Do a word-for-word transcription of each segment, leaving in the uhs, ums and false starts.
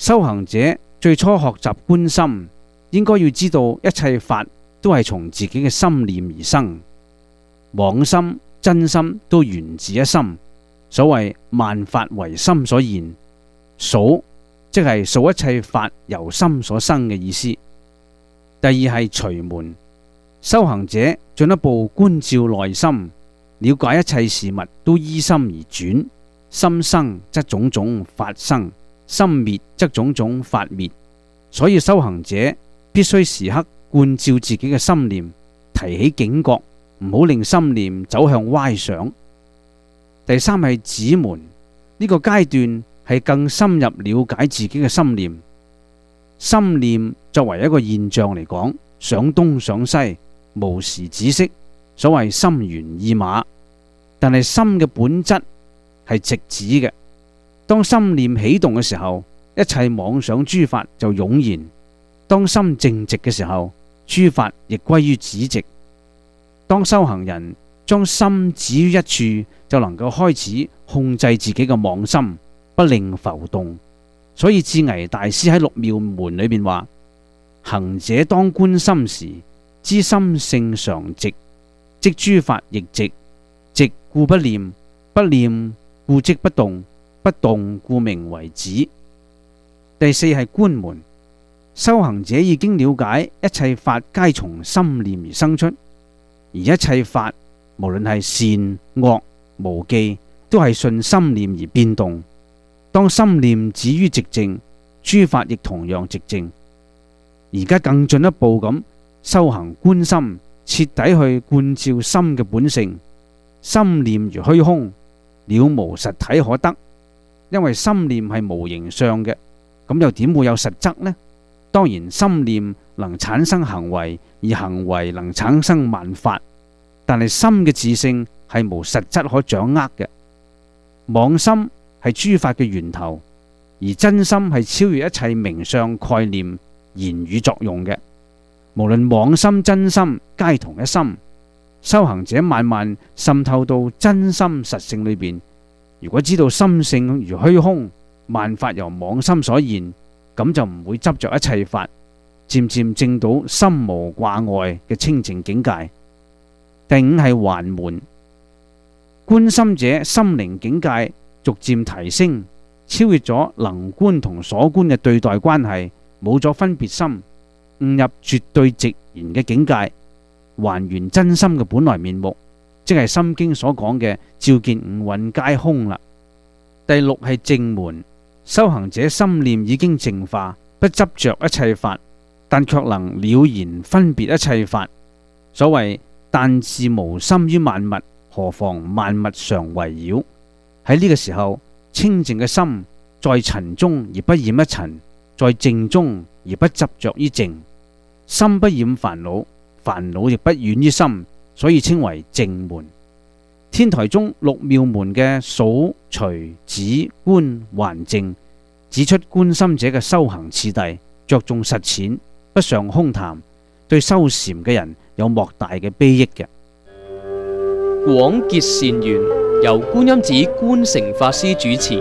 修行者最初學習觀心，應該要知道一切法都係從自己嘅心念而生，妄心、真心都源自一心。所謂萬法唯心所現，數即係數一切法由心所生嘅意思。第二係隨門，修行者進一步觀照內心，了解一切事物都依心而轉，心生則種種法生，心滅則種種法滅。所以修行者必須時刻觀照自己嘅心念，提起警覺，唔好令心念走向歪想。第三係止門，呢個階段係更深入了解自己嘅心念。心念作為一個現象嚟講，想東想西，無時止息，所謂心猿意馬。但係心嘅本質係直指嘅，當心念起動嘅時候，一切妄想諸法就湧現；當心靜寂嘅時候，諸法亦歸於止寂。當修行人將心止於一處，就能夠開始控制自己嘅妄心，不令浮動。所以智危大師喺六妙門裏邊話：行者當觀心時，知心性常寂，即諸法亦寂，寂故不念，不念故即不動，不動故名為止。第四係觀門，修行者已經了解一切法皆從心念而生出，而一切法無論係善惡無記，都係順心念而變動。當心念止於寂靜，諸法亦同樣寂靜。而家更進一步咁修行觀心，徹底去觀照心嘅本性。心念如虛空，了無實體可得。因為心念係無形相嘅，咁又點會有實質呢？當然心念能產生行為，而行為能產生萬法，但係心嘅自性係無實質可掌握嘅。妄心係諸法嘅源頭，而真心係超越一切名相概念言語作用嘅。無論妄心真心皆同一心。修行者慢慢滲透到真心實性裏邊，如果知道心性如虛空，萬法由妄心所現，咁就唔會執着一切法，漸漸證到心無掛礙嘅清淨境界。第五係還門，觀心者心靈境界逐漸提升，超越咗能觀同所觀嘅對待關係，冇咗分別心，悟入絕對寂然嘅境界，還原真心嘅本來面目，即係《心經》所講嘅照見五蘊皆空啦。第六係淨門，修行者心念已經淨化，不執着一切法，但卻能了然分別一切法。所謂但自無心於萬物，何妨萬物常圍繞。喺呢個時候，清淨嘅心在塵中而不染一塵，在淨中而不執着於淨，心不染煩惱，煩惱亦不遠於心，所以稱為淨門。天台中六妙門嘅數、隨、止、觀、還、淨，指出觀心者嘅修行次第，着重實踐，不尚空談，對修禪嘅人有莫大嘅裨益嘅。 廣結善緣，由觀音寺觀誠法師主持。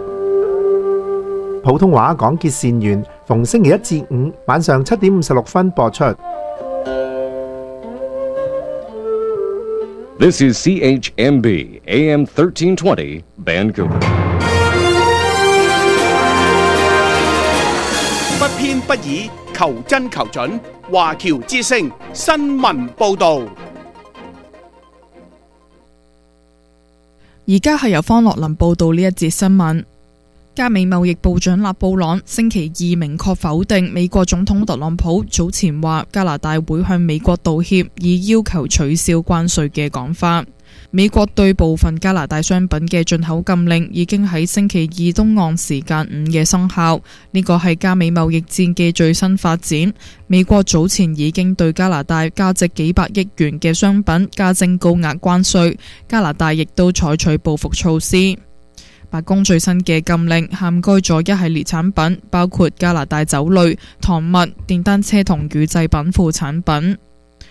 普通話廣結善緣，逢星期一至五晚上七點五十六分播出。 This is C H M B A M thirteen twenty Vancouver。 不偏不倚，求真求準，華僑之聲新聞報導。 而家係由方樂林報道呢一節新聞。加美貿易部長勒布朗星期二明確否定美國總統特朗普早前話加拿大會向美國道歉，以要求取消關稅嘅講法。美國對部分加拿大商品嘅進口禁令已經喺星期二東岸時間午夜生效，呢個係加美貿易戰嘅最新發展。美國早前已經對加拿大價值幾百億元嘅商品加徵高額關稅，加拿大亦都採取報復措施。白宮最新嘅禁令涵蓋咗一系列產品，包括加拿大酒類、糖物、電單車同乳製品副產品。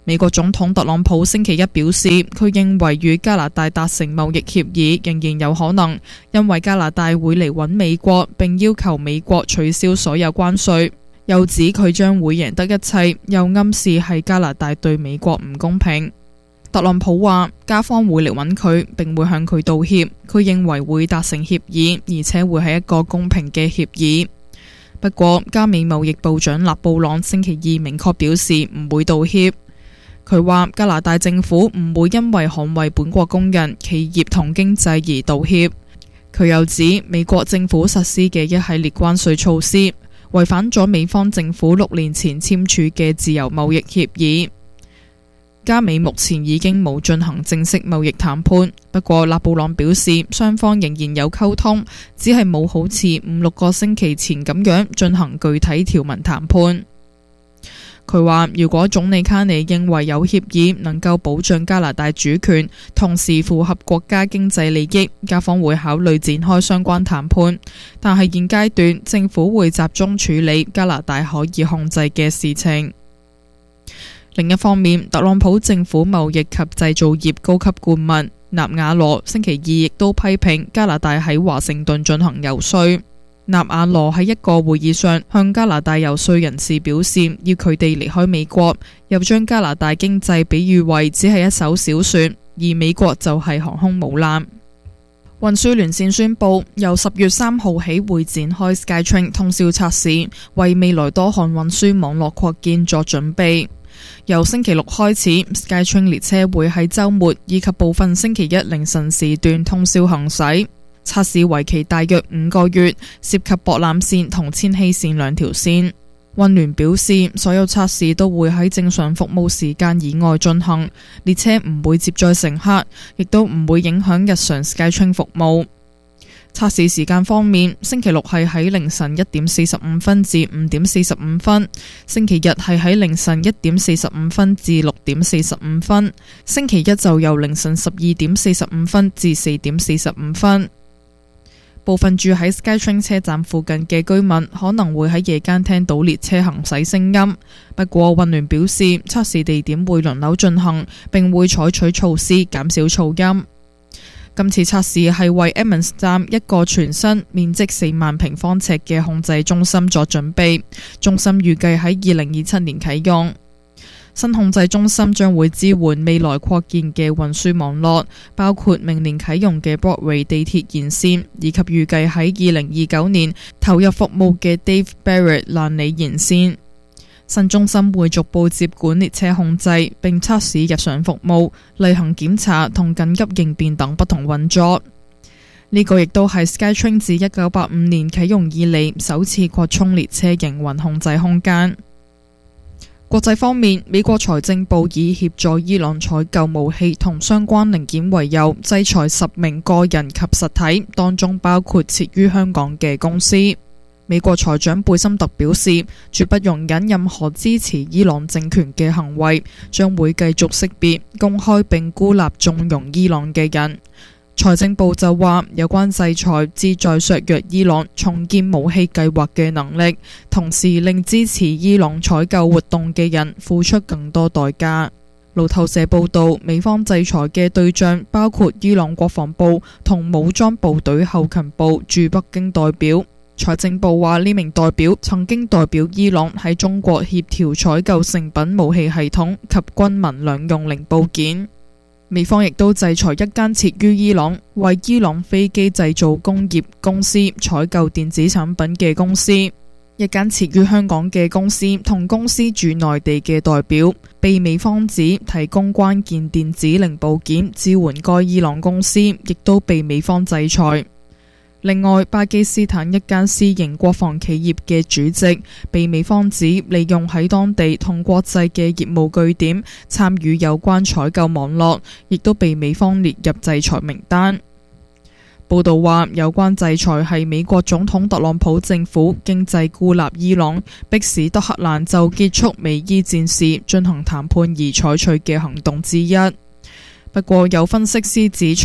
美國總統特朗普星期一表示，佢認為與加拿大達成貿易協議仍然有可能，因為加拿大會嚟揾美國，並要求美國取消所有關稅。又指佢將會贏得一切，又暗示係加拿大對美國唔公平。特朗普話，加方會嚟揾佢，並會向佢道歉。佢認為會達成協議，而且會係一個公平嘅協議。不過，加美貿易部長勒布朗星期二明確表示唔會道歉。佢話加拿大政府唔會因為捍衛本國工人、企業同經濟而道歉。佢又指美國政府實施嘅一系列關稅措施，違反咗美方政府六年前簽署嘅自由貿易協議。加美目前已經冇進行正式貿易談判，不過勒布朗表示雙方仍然有溝通，只係冇好似五六個星期前咁樣進行具體條文談判。佢話如果總理卡尼認為有協議能夠保障加拿大主權，同時符合國家經濟利益，加方會考慮展開相關談判。但係現階段政府會集中處理加拿大可以控制嘅事情。另一方面，特朗普政府貿易及製造業高級顧問納瓦羅星期二亦都批評加拿大喺華盛頓進行游說。納瓦羅喺一個會議上向加拿大游說人士表示，要佢哋離開美國，又將加拿大經濟比喻為只係一艘小船，而美國就係航空母艦。運輸連線宣布，由十月三號起會展開 SkyTrain 通宵測試，為未來多項運輸網絡擴建作準備。由星期六開始 ，SkyTrain 列車會喺週末以及部分星期一凌晨時段通宵行駛。測試為期大約五個月，涉及博覽線同千禧線兩條線。運聯表示，所有測試都會喺正常服務時間以外進行，列車唔會接載乘客，亦都唔會影響日常 SkyTrain 服務。測試時間方面，星期六係喺凌晨一點四十五分至五點四十五分，星期日係喺凌晨一點四十五分至六點四十五分，星期一就由凌晨十二點四十五分至四點四十五分。部分住喺 SkyTrain 車站附近嘅居民可能會喺夜間聽到列車行駛聲音，不過運聯表示測試地點會輪流進行，並會採取措施減少噪音。今次測試係為 Edmonds 站一個全新面積四萬平方尺嘅控制中心作準備，中心預計喺二零二七年啟用。新控制中心將會支援未來擴建嘅運輸網絡，包括明年啟用嘅 Broadway 地鐵沿線，以及預計喺二零二九年投入服務嘅 Dave Barrett 蘭里沿線。新中心會逐步接管列車控制，並測試日常服務、例行檢查同緊急應變等不同運作。呢、這個亦都係 SkyTrain 自一九八五年啟用以嚟首次擴充列車營運控制空間。國際方面，美國財政部以協助伊朗採購武器同相關零件為由，制裁十名個人及實體，當中包括設於香港嘅公司。美國財長貝森特表示，絕不容忍任何支持伊朗政權嘅行為，將會繼續識別、公開並孤立縱容伊朗嘅人。財政部就話，有關制裁旨在削弱伊朗重建武器計劃嘅能力，同時令支持伊朗採購活動嘅人付出更多代價。路透社報道，美方制裁嘅對象包括伊朗國防部同武裝部隊後勤部駐北京代表。財政部話，呢名代表曾經代表伊朗喺中國協調採購成品武器系統及軍民兩用零部件。美方亦都制裁一間設於伊朗、為伊朗飛機製造工業公司採購電子產品嘅公司，一間設於香港嘅公司同公司駐內地嘅代表，被美方指提供關鍵電子零部件支援該伊朗公司，亦都被美方制裁。另外，巴基斯坦一間私營國防企業嘅主席被美方指利用喺當地同國際嘅業務據點參與有關採購網絡，亦都被美方列入制裁名單。報道話，有關制裁係美國總統特朗普政府經濟孤立伊朗，迫使德黑蘭就結束美伊戰事進行談判而採取嘅行動之一。不過有分析師指出，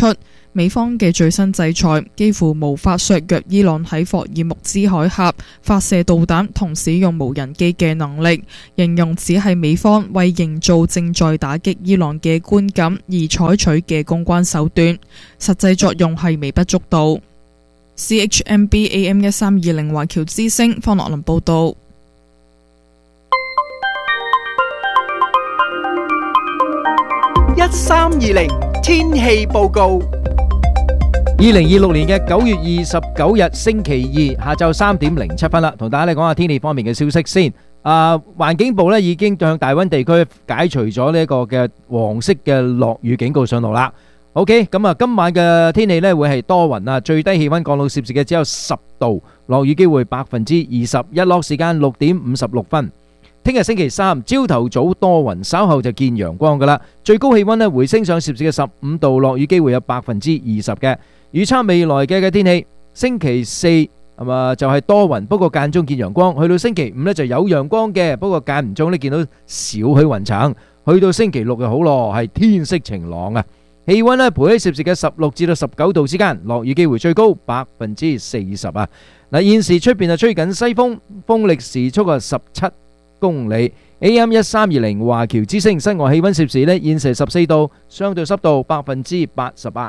美方嘅最新制裁幾乎無法削弱伊朗喺霍爾木茲海峽發射導彈同使用無人機嘅能力，形容只係美方為營造正在打擊伊朗嘅觀感而採取嘅公關手段，實際作用係微不足道。C H M B A M 一三二零華僑之聲方樂林報道。 一三二零天氣報告。 二零二六年嘅九月二十九日星期二下晝三點零七分啦，同大家嚟講下天氣方面嘅消息先。啊，環境部咧已經向大溫地區解除咗呢一個嘅黃色嘅落雨警告信號啦。OK， 咁啊，今晚嘅天氣咧會係多雲啊，最低氣溫降到攝氏嘅只有十度，落雨機會百分之二十，日落時間六點五十六分。聽日星期三朝頭早多雲，稍後就見陽光噶啦，最高氣溫咧回升上攝氏嘅十五度，落雨機會有百分之二十嘅。預測未來嘅嘅天氣，星期四係嘛就係多雲，不過間中見陽光。去到星期五咧就有陽光嘅，不過間唔中咧見到少許雲層。去到星期六就好咯，係天色晴朗啊！氣溫咧徘徊喺攝氏嘅十六至到十九度之間，落雨機會最高百分之四十啊！嗱，現時出邊啊吹緊西風，風力時速啊十七公里。A M 一三二零華僑之聲，室外氣溫攝氏咧現時十四度，相對濕度百分之八十八。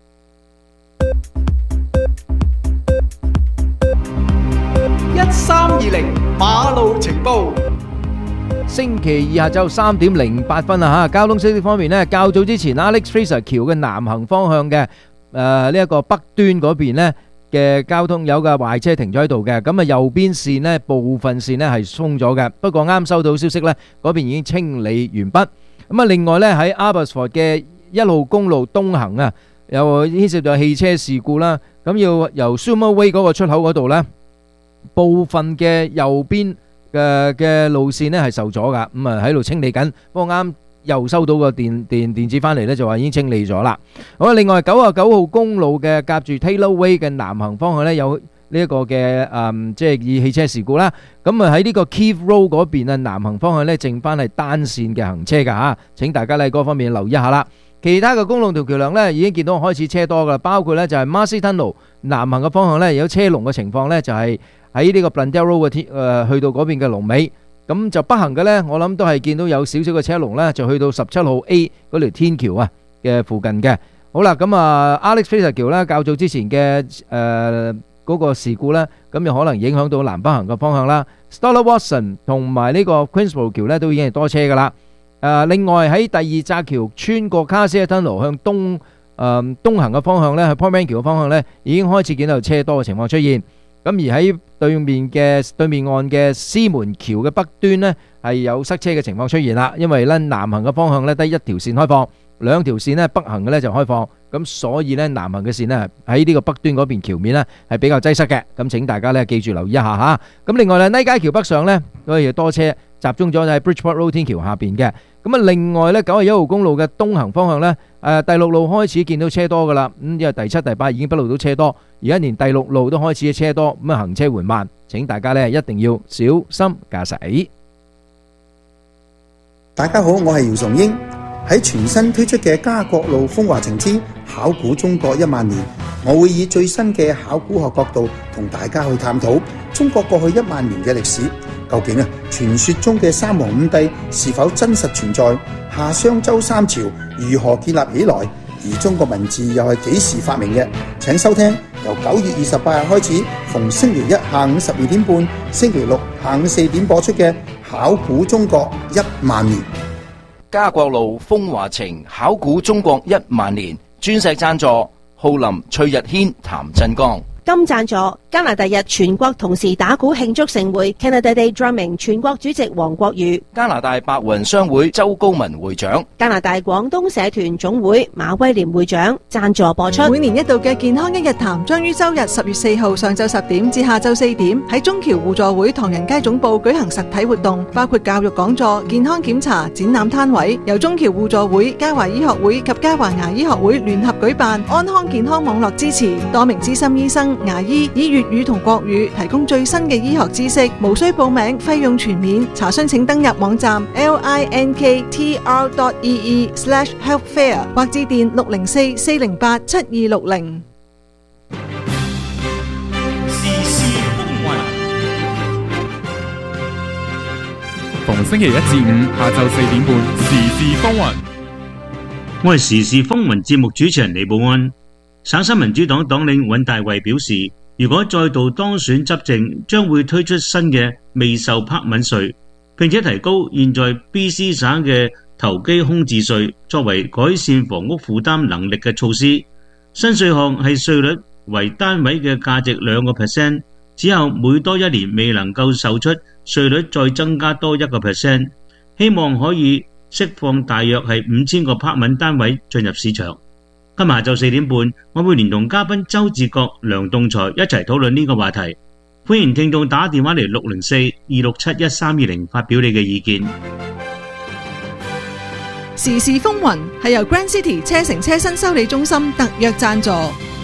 一三二零馬路情報。 星期二下晝三點零八分啊！吓，交通消息方面呢，較早之前 Alex Fraser 橋嘅南行方向嘅誒呢一個北端嗰邊呢嘅交通有架壞車停咗喺度嘅，咁啊右邊線呢部分線呢係封咗嘅，不過啱收到消息呢，嗰邊已經清理完畢。咁啊，另外呢喺 Abbotsford 嘅一號公路東行啊，又牽涉到汽車事故啦，咁要由 Summer Way 嗰個出口嗰度呢，部分嘅右邊嘅嘅路線呢係受阻噶，咁啊喺度清理緊。不過啱又收到個電電電子翻嚟呢，就話已經清理咗啦。好啦，另外九啊九號公路嘅夾住 Taylor Way 嘅南行方向呢，有呢一個嘅誒，即係以汽車事故啦。咁啊喺呢個 Keith Road 嗰邊啊，南行方向呢，剩翻係單線嘅行車噶吓，請大家喺嗰方面留意一下啦。其他嘅公路條橋梁呢，已經見到開始車多噶啦，包括呢就係 Marcy Tunnel 南行嘅方向呢，有車龍嘅情況呢，就係喺呢個 Blundell Road 嘅天誒去到嗰邊嘅龍尾。咁就北行嘅呢，我諗都係見到有少少嘅車龍呢，就去到十七號 A 嗰條天橋啊嘅附近嘅。好啦，咁啊 Alex Fraser 橋呢，較早之前嘅誒嗰個事故呢，咁又可能影響到南北行嘅方向啦。Stella Watson 同埋呢個 Queensborough 橋呢，都已經係多車噶啦。誒，另外喺第二紮橋穿過 Cassia Tunnel 向東誒東行嘅方向呢，去 Point Man 橋嘅方向呢，已經開始見到車多嘅情況出現。咁而喺對面嘅對面岸嘅獅門橋嘅北端呢，係有塞車嘅情況出現啦。因為呢南行嘅方向呢，得一條線開放，兩條線呢北行嘅呢就開放，咁所以呢南行嘅線呢喺呢個北端嗰邊橋面呢係比較擠塞嘅。咁請大家呢記住留意一下吓。咁另外呢，尼街橋北上呢，所以多車集中咗喺 Bridgeport Road 天橋下邊嘅。咁啊，另外呢，九十一號公路嘅東行方向呢，誒第六路開始見到車多噶啦。咁因為第七、第八已經不路都車多，而家連第六路都開始車多，咁啊行車緩慢，請大家呢一定要小心駕駛。 大家好，我係姚崇英。喺全新推出嘅家國路風華情之考古中國一萬年，我會以最新嘅考古學角度同大家去探討中國過去一萬年嘅歷史。究竟啊，傳說中嘅三皇五帝是否真實存在？夏商周三朝如何建立起來？而中國文字又係幾時發明嘅？請收聽由九月二十八日開始，逢星期一下午十二點半、星期六下午四點播出嘅《考古中國一萬年》。 家國路風華情考古中國一萬年，鑽石贊助浩林、崔日軒、譚振剛。 金贊助加拿大日全國同時打鼓慶祝盛會 Canada Day Drumming 全國主席黃國宇， 加拿大白雲商會周高文會長， 加拿大廣東社團總會馬威廉會長贊助播出。 每年一度嘅健康一日談將於周日十月四號上晝十點至下晝四點喺中橋互助會唐人街總部舉行實體活動，包括教育講座、健康檢查、展覽攤位，由中橋互助會、嘉華醫學會及嘉華牙醫學會聯合舉辦，安康健康網絡支持，多名資深醫生、牙醫、醫院粵語同國語，提供最新嘅醫學知識，無需報名，費用全免。查詢請登入網站 linktr dot ee slash healthfair 或致電六零四四零八七二六零。 時事風雲，逢星期一至五下晝四點半，時事風雲。 我係時事風雲節目主持人李寶安。省新民主黨黨領尹大衛表示，如果再度當選執政，將會推出新嘅未受拍吻稅，並且提高現在 B C 省嘅投機空置稅，作為改善房屋負擔能力嘅措施。新稅項係稅率為單位嘅價值兩個 percent， 只有每多一年未能夠售出，稅率再增加多一個 percent， 希望可以釋放大約係五千個拍吻單位進入市場。今日下晝四點半，我會連同嘉賓周志國、梁棟才一齊討論呢個話題。歡迎聽眾打電話嚟六零四二六七一三二零發表你嘅意見。 時事風雲係由 Grand City 車城車身修理中心特約贊助。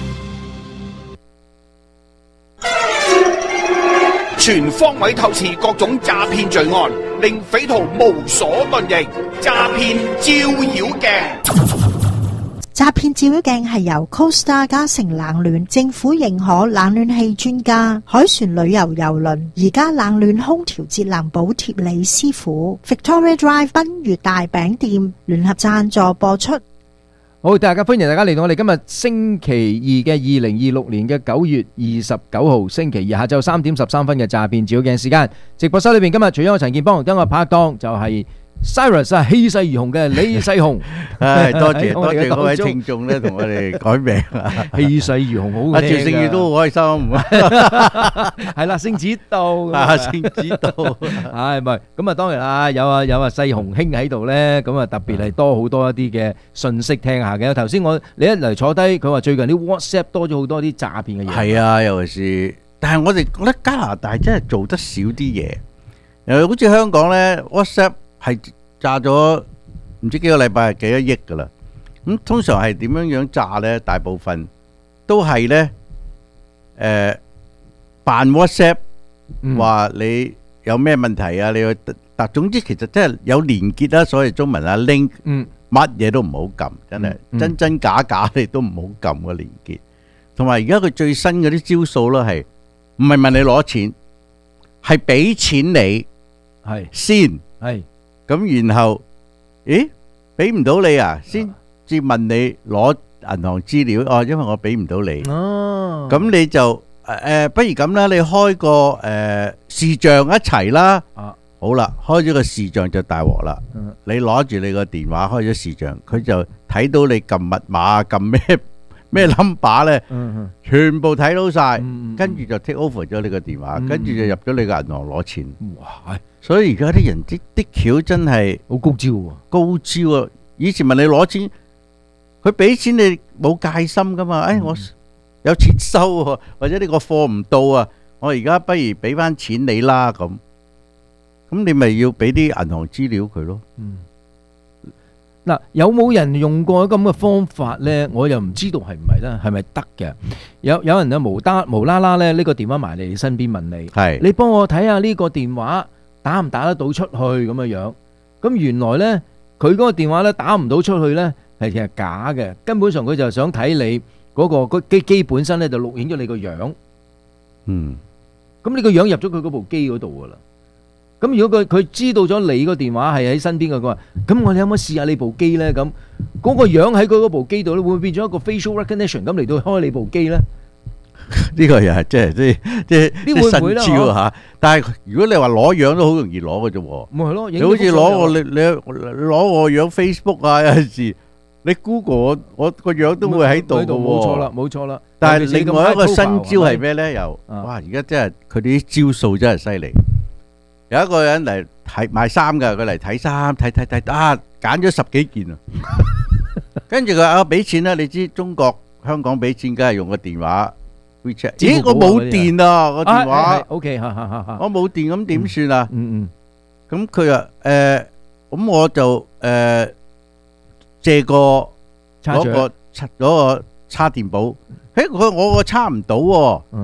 全方位透視各種詐騙罪案，令匪徒無所遁形。詐騙照妖鏡。 詐騙照妖鏡係由 Costa 嘉誠冷暖政府認可冷暖氣專家海船旅遊郵輪而家冷暖空調節能補貼李師傅 Victoria Drive 賓悅大餅店聯合贊助播出。 好，大家歡迎大家嚟到我哋今日星期二嘅二零二六年嘅九月二十九號星期二下晝三點十三分嘅詐騙照妖鏡時間。直播室裏邊今日除咗我陳建邦，跟我拍檔就係Cyrus 啊，氣勢如虹嘅李世雄， 唉，多謝多謝各位聽眾咧，同我哋改名啊， 氣勢如虹好阿趙勝宇都好開心， 係啦，聖子道， 啊，聖子道， 係咪？咁啊，當然啦，有啊有啊，世雄兄喺度咧，咁啊特別係多好多一啲嘅信息聽下嘅。頭先我你一嚟坐低，佢話最近啲 WhatsApp 多咗好多啲詐騙嘅嘢， 係啊，尤其是，但係我哋覺得加拿大真係做得少啲嘢，又好似香港咧 WhatsApp。係炸咗唔知幾個禮拜係幾多億噶啦，咁通常係點樣樣炸呢？大部分都係呢，誒扮 WhatsApp 話你有咩問題啊，你去但總之其實真係有連結啦，所謂中文啊 link，乜嘢都唔好撳，真係真真假假你都唔好撳個連結。同埋而家佢最新嗰啲招數啦，係唔係問你攞錢，係俾錢你係先係。 咁然後，咦，俾唔到你啊？先至問你攞銀行資料哦，因為我俾唔到你。 哦， 咁你就誒，不如咁啦，你開個誒視像一齊啦。 啊， 好啦，開咗個視像就大鑊啦。你攞住你個電話開咗視像，佢就睇到你撳密碼、撳咩咩 number 咧，全部睇到晒，跟住就 take over 咗你個電話，跟住就入咗你個銀行攞錢。 哇！ 所以而家啲人啲啲橋真係好高招喎， 高招啊！以前問你攞錢，佢俾錢你冇戒心噶嘛？誒，我有錢收喎，或者呢個貨唔到啊，我而家不如俾翻錢你啦咁。咁你咪要俾啲銀行資料佢咯。 嗯。嗱，有冇人用過咁嘅方法咧？我又唔知道係唔係咧，係咪得嘅？有有人啊無單無啦啦咧，呢個電話埋嚟你身邊問你， 係你幫我睇下呢個電話打唔打得到出去咁樣樣？咁原來咧，佢嗰個電話咧打唔到出去咧，係其實假嘅，根本上佢就想睇你嗰個個機機本身咧就錄影咗你個樣。 嗯， 咁你個樣入咗佢嗰部機嗰度噶啦。咁如果佢佢知道咗你個電話係喺身邊嘅，佢話：咁我哋可唔可以試下你部機咧？咁嗰個樣喺佢嗰部機度咧，會唔會變咗一個 facial recognition 咁嚟到開你部機咧？ 呢個又係即係即係即係新招嚇。但係如果你話攞樣都好容易攞嘅啫喎。 咪係咯， 你好似攞我你你攞我樣 Facebook 啊，有陣時你 Google 我我個樣都會喺度嘅喎。 冇錯啦，冇錯啦。 但係另外一個新招係咩咧？又哇！而家真係佢哋啲招數真係犀利。有一個人嚟睇賣衫㗎，佢嚟睇衫睇睇睇啊，揀咗十幾件啊，跟住佢話啊俾錢啦，你知中國香港俾錢梗係用個電話 WeChat，咦我冇電啊個電話 ，OK 嚇嚇嚇， 我冇電咁點算啊？ 嗯嗯，咁佢話誒，咁我就誒借個嗰個插嗰個插電寶，誒佢我個插唔到喎， 嗯嗯。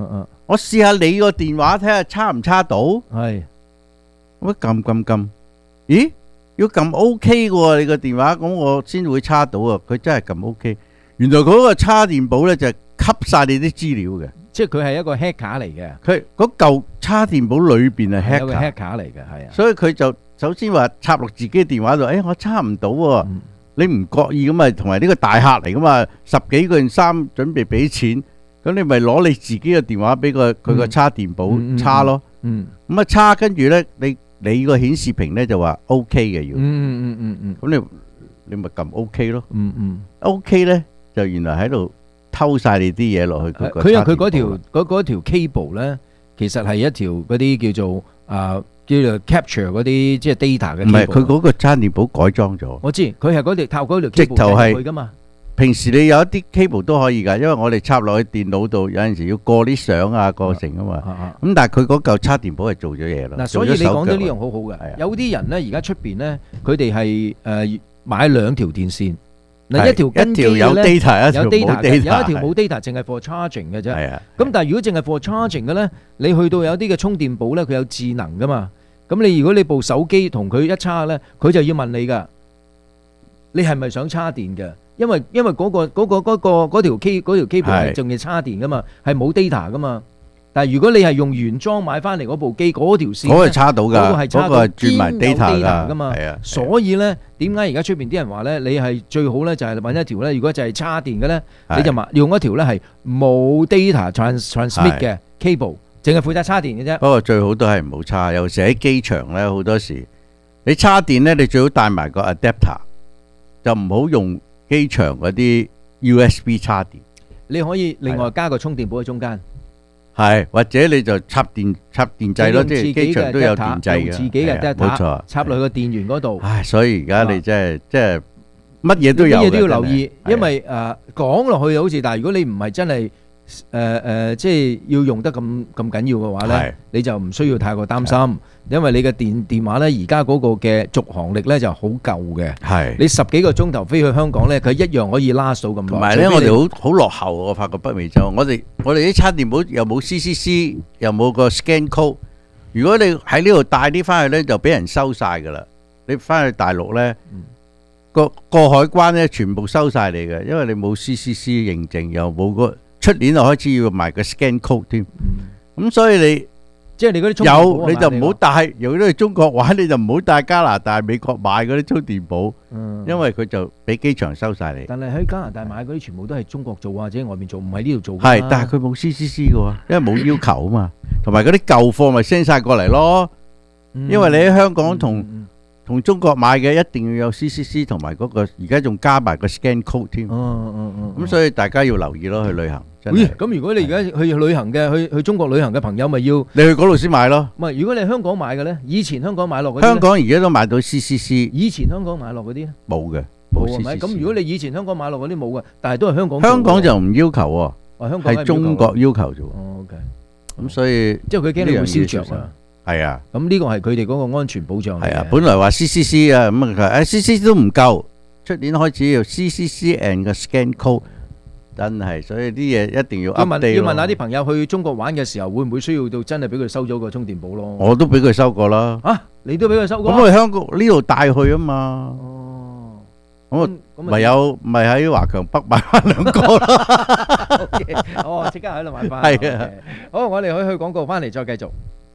我試下你個電話睇下叉唔叉到。 係， 我撳撳撳，咦？要撳 OK 嘅喎，你個電話咁我先會叉到啊！佢真係撳 OK。原來嗰個叉電寶咧就係吸晒你啲資料嘅， 即係佢係一個 hack 卡嚟嘅。 佢嗰嚿叉電寶裏邊係 hack 有個卡 hack 卡嚟嘅，係啊。 所以佢就首先話插落自己電話度，誒我叉唔到喎，你唔覺意咁啊，同埋呢個大客嚟噶嘛，十幾個人衫準備俾錢，咁你咪攞你自己嘅電話俾個佢個叉電寶叉咯，咁啊叉跟住咧你。你個顯示屏咧就話 O K 嘅要， 嗯嗯嗯嗯， 咁你你咪撳 O K 咯， 嗯嗯 ，O K 咧就原來喺度偷晒你啲嘢落去佢個。 佢有佢嗰條嗰嗰條 cable 咧，其實係一條嗰啲叫做啊叫做 capture 嗰啲即係 data 嘅。 唔係，佢嗰個叉電寶改裝咗。 我知，佢係嗰條靠嗰條 cable 直頭係去噶嘛。 平時你有一啲 cable 都可以㗎，因為我哋插落去電腦度，有陣時要過啲相啊、過程啊嘛。咁但係佢嗰嚿叉電寶係做咗嘢咯。 嗱，所以你講到呢樣好好嘅。有啲人咧，而家出邊咧，佢哋係誒買兩條電線。嗱，一條跟機嘅咧，有 data， 有 data， 有一條冇 data， 淨係 for charging 嘅啫。係啊。咁但係如果淨係 for charging 嘅咧，你去到有啲嘅充電寶咧，佢有智能㗎嘛。咁你如果你部手機同佢一叉咧，佢就要問你㗎，你係咪想叉電嘅？因為因為嗰個嗰個嗰個嗰條 K 嗰條 cable 係仲要叉電噶嘛，係冇 data 噶嘛。但係如果你係用原裝買翻嚟嗰部機嗰條線， 嗰個係叉到㗎， 嗰個係叉到， 嗰個係轉埋 data 噶嘛。 係啊， 所以咧，點解而家出邊啲人話咧，你係最好咧就係揾一條咧，如果就係叉電嘅咧，你就買用一條咧係冇 data trans transmit 嘅 cable，淨係負責叉電嘅啫。 不過最好都係唔好叉，有時喺機場咧好多時，你叉電咧，你最好帶埋個 adapter，就唔好用機場嗰啲 U S B 叉電， 你可以另外加個充電寶喺中間， 係或者你就插電插電掣咯，即係機場都有電掣嘅， 自己嘅 data， 冇錯， 插落去個電源嗰度。 唉，所以而家你真係即係乜嘢都有， 乜嘢都要留意，因為誒講落去好似，但係如果你唔係真係誒誒，即係要用得咁咁緊要嘅話咧，你就唔需要太過擔心。因為你嘅電電話咧，而家嗰個嘅續航力咧就好夠嘅。係你十幾個鐘頭飛去香港咧，佢一樣可以 last 到咁耐。 同埋咧，我哋好好落後。我發覺北美洲，我哋我哋啲叉電寶又冇 C C C， 又冇個 scan code。如果你喺呢度帶啲翻去咧，就俾人收晒噶啦。你翻去大陸咧，過過海關咧，全部收晒你嘅，因為你冇 C C C 認證，又冇個出年就開始要賣個 scan code 添。咁所以你。 即係你嗰啲有你就唔好帶，如果你去中國玩你就唔好帶加拿大、美國買嗰啲充電寶，因為佢就俾機場收晒你。 但係喺加拿大買嗰啲全部都係中國做或者外面做，唔喺呢度做。 係，但係佢冇 C C C 嘅喎，因為冇要求啊嘛。同埋嗰啲舊貨咪 send 晒過嚟咯，因為你喺香港同同中國買嘅一定要有 C C C 同埋嗰個，而家仲加埋個 scan code 添。 嗯嗯嗯。 咁所以大家要留意咯，去旅行。 咦，咁如果你而家去旅行嘅，去去中國旅行嘅朋友，咪要你去嗰度先買咯。 唔係，如果你喺香港買嘅咧，以前香港買落嗰啲， 香港而家都買到 C C C。 以前香港買落嗰啲咧， 冇嘅，冇 C C C。 係咪？咁如果你以前香港買落嗰啲冇嘅，但係都係香港。 香港就唔要求喎， 哦，香港係中國要求啫喎。 哦，OK。咁所以即係佢驚你會燒着啊。 係啊。 咁呢個係佢哋嗰個安全保障嚟嘅。 係啊，本來話 C C C 啊，咁啊，誒 C C C 都唔夠，出年開始要 C C C and 個 scan code。真係，所以啲嘢一定要 update。 要問下啲朋友去中國玩嘅時候，會唔會需要到真係俾佢收咗個充電寶咯？ 我都俾佢收過啦。 啊，你都俾佢收過？ 咁我香港呢度帶去啊嘛。哦。咁啊，咪有咪喺華強北買翻兩個咯。 哦，即刻喺度買翻。 係啊。 好，我哋可以去廣告，翻嚟再繼續。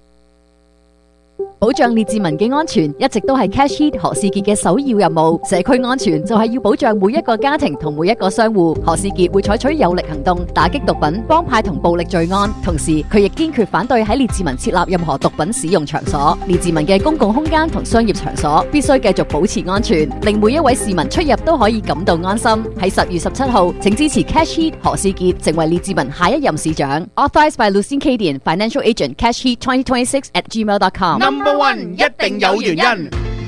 保障列治文嘅安全一直都係 Cash Heat 何士傑嘅首要任務。社區安全就係要保障每一個家庭同每一個商戶。何士傑會採取有力行動，打擊毒品、幫派同暴力罪案。同時，佢亦堅決反對喺列治文設立任何毒品使用場所。列治文嘅公共空間同商業場所必須繼續保持安全，令每一位市民出入都可以感到安心。喺十月十七號，請支持 Cash Heat 何士傑成為列治文下一任市長。Authorized by Lucien Cadian, Financial Agent, Cash Heat twenty twenty-six at gmail dot com。 Number one 一定有原因。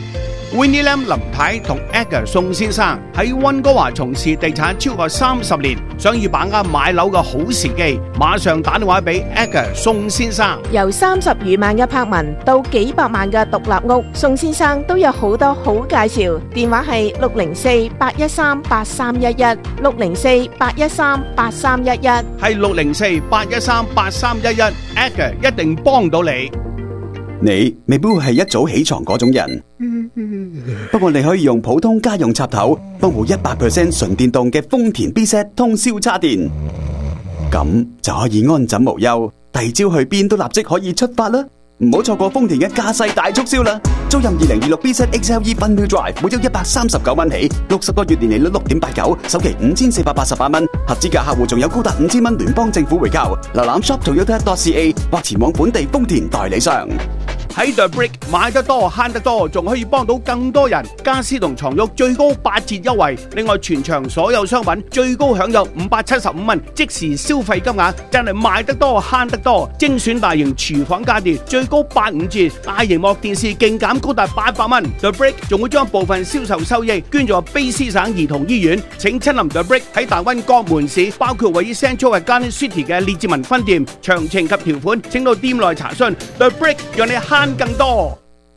Winnie Lam 林太同 Edgar 宋先生喺溫哥華從事地產超過三十年，想要把握買樓嘅好時機，馬上打電話俾 Edgar 宋先生。 由三十餘萬嘅柏文到幾百萬嘅獨立屋，宋先生都有好多好介紹。電話係六零四八一三八三一一，六零四八一三八三一一， 係六零四八一三八三一一 ，Edgar 一定幫到你。 你未必會係一早起床嗰種人，不過你可以用普通家用插頭幫補一百 percent 純電動嘅豐田 B Z 通宵叉電，咁就可以安枕無憂，第二朝去邊都立即可以出發啦！唔好錯過豐田嘅駕駛大促銷啦！租任二零二六 B Z X L E Fun-Wheel Drive，每周一百三十九蚊起，六十個月年利率六點八九，首期五千四百八十八蚊，合資格客戶仲有高達五千蚊聯邦政府回購。瀏覽 shop toyota dot c a 或前往本地豐田代理商。 喺 The Brick 買得多慳得多，仲可以幫到更多人。家私同床褥最高八折優惠，另外全場所有商品最高享有五百七十五蚊即時消費金額，真係買得多慳得多。精選大型廚房家電最高八五折，大螢幕電視勁減高達八百蚊。The Brick 仲會將部分銷售收益捐助卑斯省兒童醫院。請親臨 The Brick 喺大溫各門市，包括位於 Central 嘅 Garden City 嘅列治文分店。詳情及條款請到店內查詢。The Brick 讓你慳更多，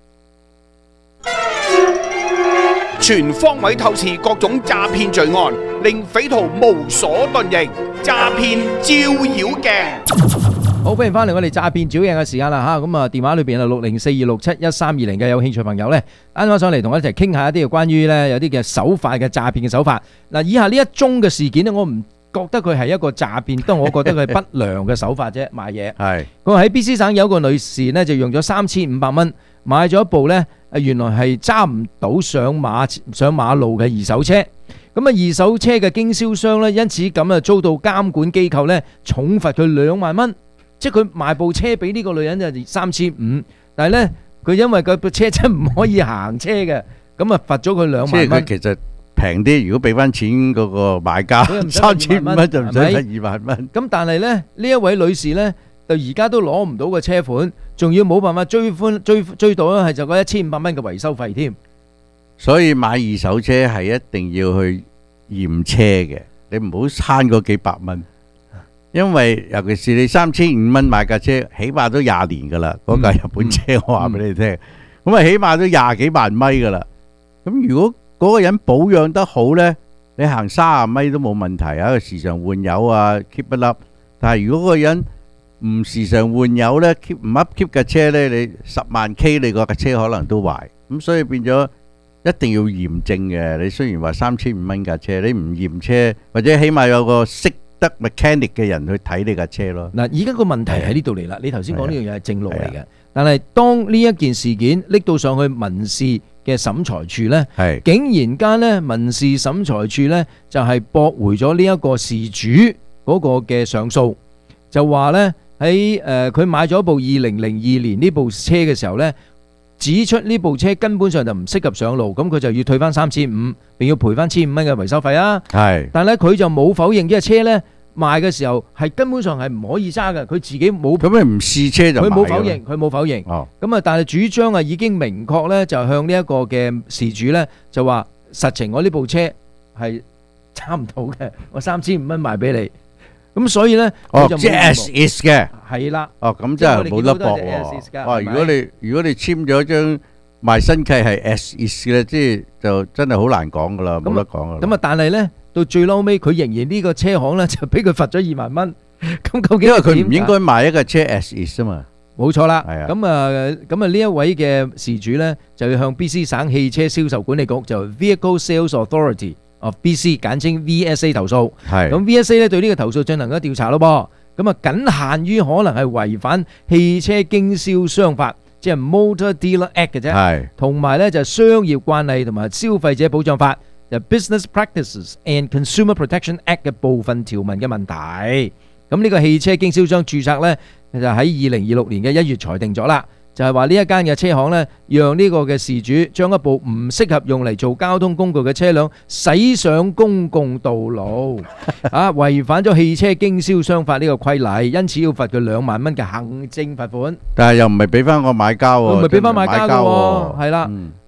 全方位透視各種詐騙罪案，令匪徒無所遁形。詐騙照妖鏡， 好，歡迎翻嚟我哋詐騙照應嘅時間啦吓，咁啊電話裏邊係六零四二六七一三二零嘅有興趣朋友咧，啱啱上嚟同我一齊傾下一啲嘅關於咧有啲嘅手法嘅詐騙嘅手法。嗱，以下呢一宗嘅事件咧，我唔覺得佢係一個詐騙，但我覺得佢係不良嘅手法啫，買嘢。係，佢話喺 B C 省有個女士呢，就用咗三千五百蚊買咗一部呢，原來係揸唔到上馬上馬路嘅二手車。咁啊，二手車嘅經銷商呢，因此咁啊遭到監管機構呢重罰佢兩萬蚊，即係佢賣部車俾呢個女人就三千五，但係呢，佢因為佢部車真唔可以行車嘅，咁啊罰咗佢兩萬蚊。 即係佢其實平啲，如果俾翻錢嗰個買家三千五蚊就唔使罰二萬蚊。 咁但係咧，呢一位女士咧，就而家都攞唔到個車款，仲要冇辦法追翻追追到咧，係就嗰一千五百蚊嘅維修費添。 所以買二手車係一定要去驗車嘅，你唔好慳嗰幾百蚊，因為尤其是你三千五蚊買架車，起碼都廿年噶啦，嗰架日本車我話俾你聽，咁啊起碼都廿幾萬米噶啦。咁如果嗰個人保養得好呢，你行三十米都冇問題啊！時常換油啊 ，keep 不甩。但係如果嗰個人唔時常換油呢 ，keep 唔 up keep 架車呢，你十萬 K 你個架車可能都壞。咁所以變咗一定要驗證嘅。你雖然話三千五蚊架車，你唔驗車或者起碼有個識得 mechanic 嘅人去睇你架車咯。 嗱，而家個問題喺呢度嚟啦。你頭先講呢樣嘢係正路嚟嘅，但係當呢一件事件拎到上去民事嘅審裁處呢，竟然間呢民事審裁處呢就係駁回咗呢一個事主嗰個嘅上訴，就話呢喺誒佢買咗部二零零二年呢部車嘅時候呢，指出呢部車根本上就唔適合上路，咁佢就要退翻三千五，並要賠翻千五蚊嘅維修費啊。係，但係咧佢就冇否認，因為車呢賣嘅時候係根本上係唔可以揸嘅，佢自己冇。咁你唔試車就買嘅。佢冇否認， 佢冇否認。 哦。 咁啊，但係主張啊已經明確咧，就向呢一個嘅事主咧就話實情，我呢部車係揸唔到嘅，我三千五蚊賣俾你。咁所以咧， 哦，即係 as is 嘅。 係啦。 哦，咁真係冇得駁喎。哇！如果你如果你簽咗張賣新契係 as is 嘅，即係就真係好難講噶啦，冇得講噶啦。 咁啊，但係咧。到最嬲尾，佢仍然呢個車行咧就俾佢罰咗二萬蚊。咁究竟因為佢唔應該賣一個車 as is 啊嘛？ 冇錯啦。係啊。咁啊，咁啊呢一位嘅事主咧就要向 B C 省汽車銷售管理局就 Vehicle Sales Authority of B C 簡稱 V S A 投訴。係。咁 V S A 咧對呢個投訴進行咗調查咯噃。咁啊，僅限於可能係違反汽車經銷商法，即係 Motor Dealer Act 嘅啫。係。同埋咧就係商業慣例同埋消費者保障法。就 Business Practices and Consumer Protection Act 嘅部分條文嘅問題，咁呢個汽車經銷商註冊呢，就喺二零二六年嘅一月裁定咗啦，就係話呢一間嘅車行呢，讓呢個嘅事主將一部唔適合用嚟做交通工具嘅車輛駛上公共道路，啊違反咗汽車經銷商法呢個規例，因此要罰佢兩萬蚊嘅行政罰款。 但係又唔係俾翻個買家喎， 唔係俾翻買家嘅喎，係啦。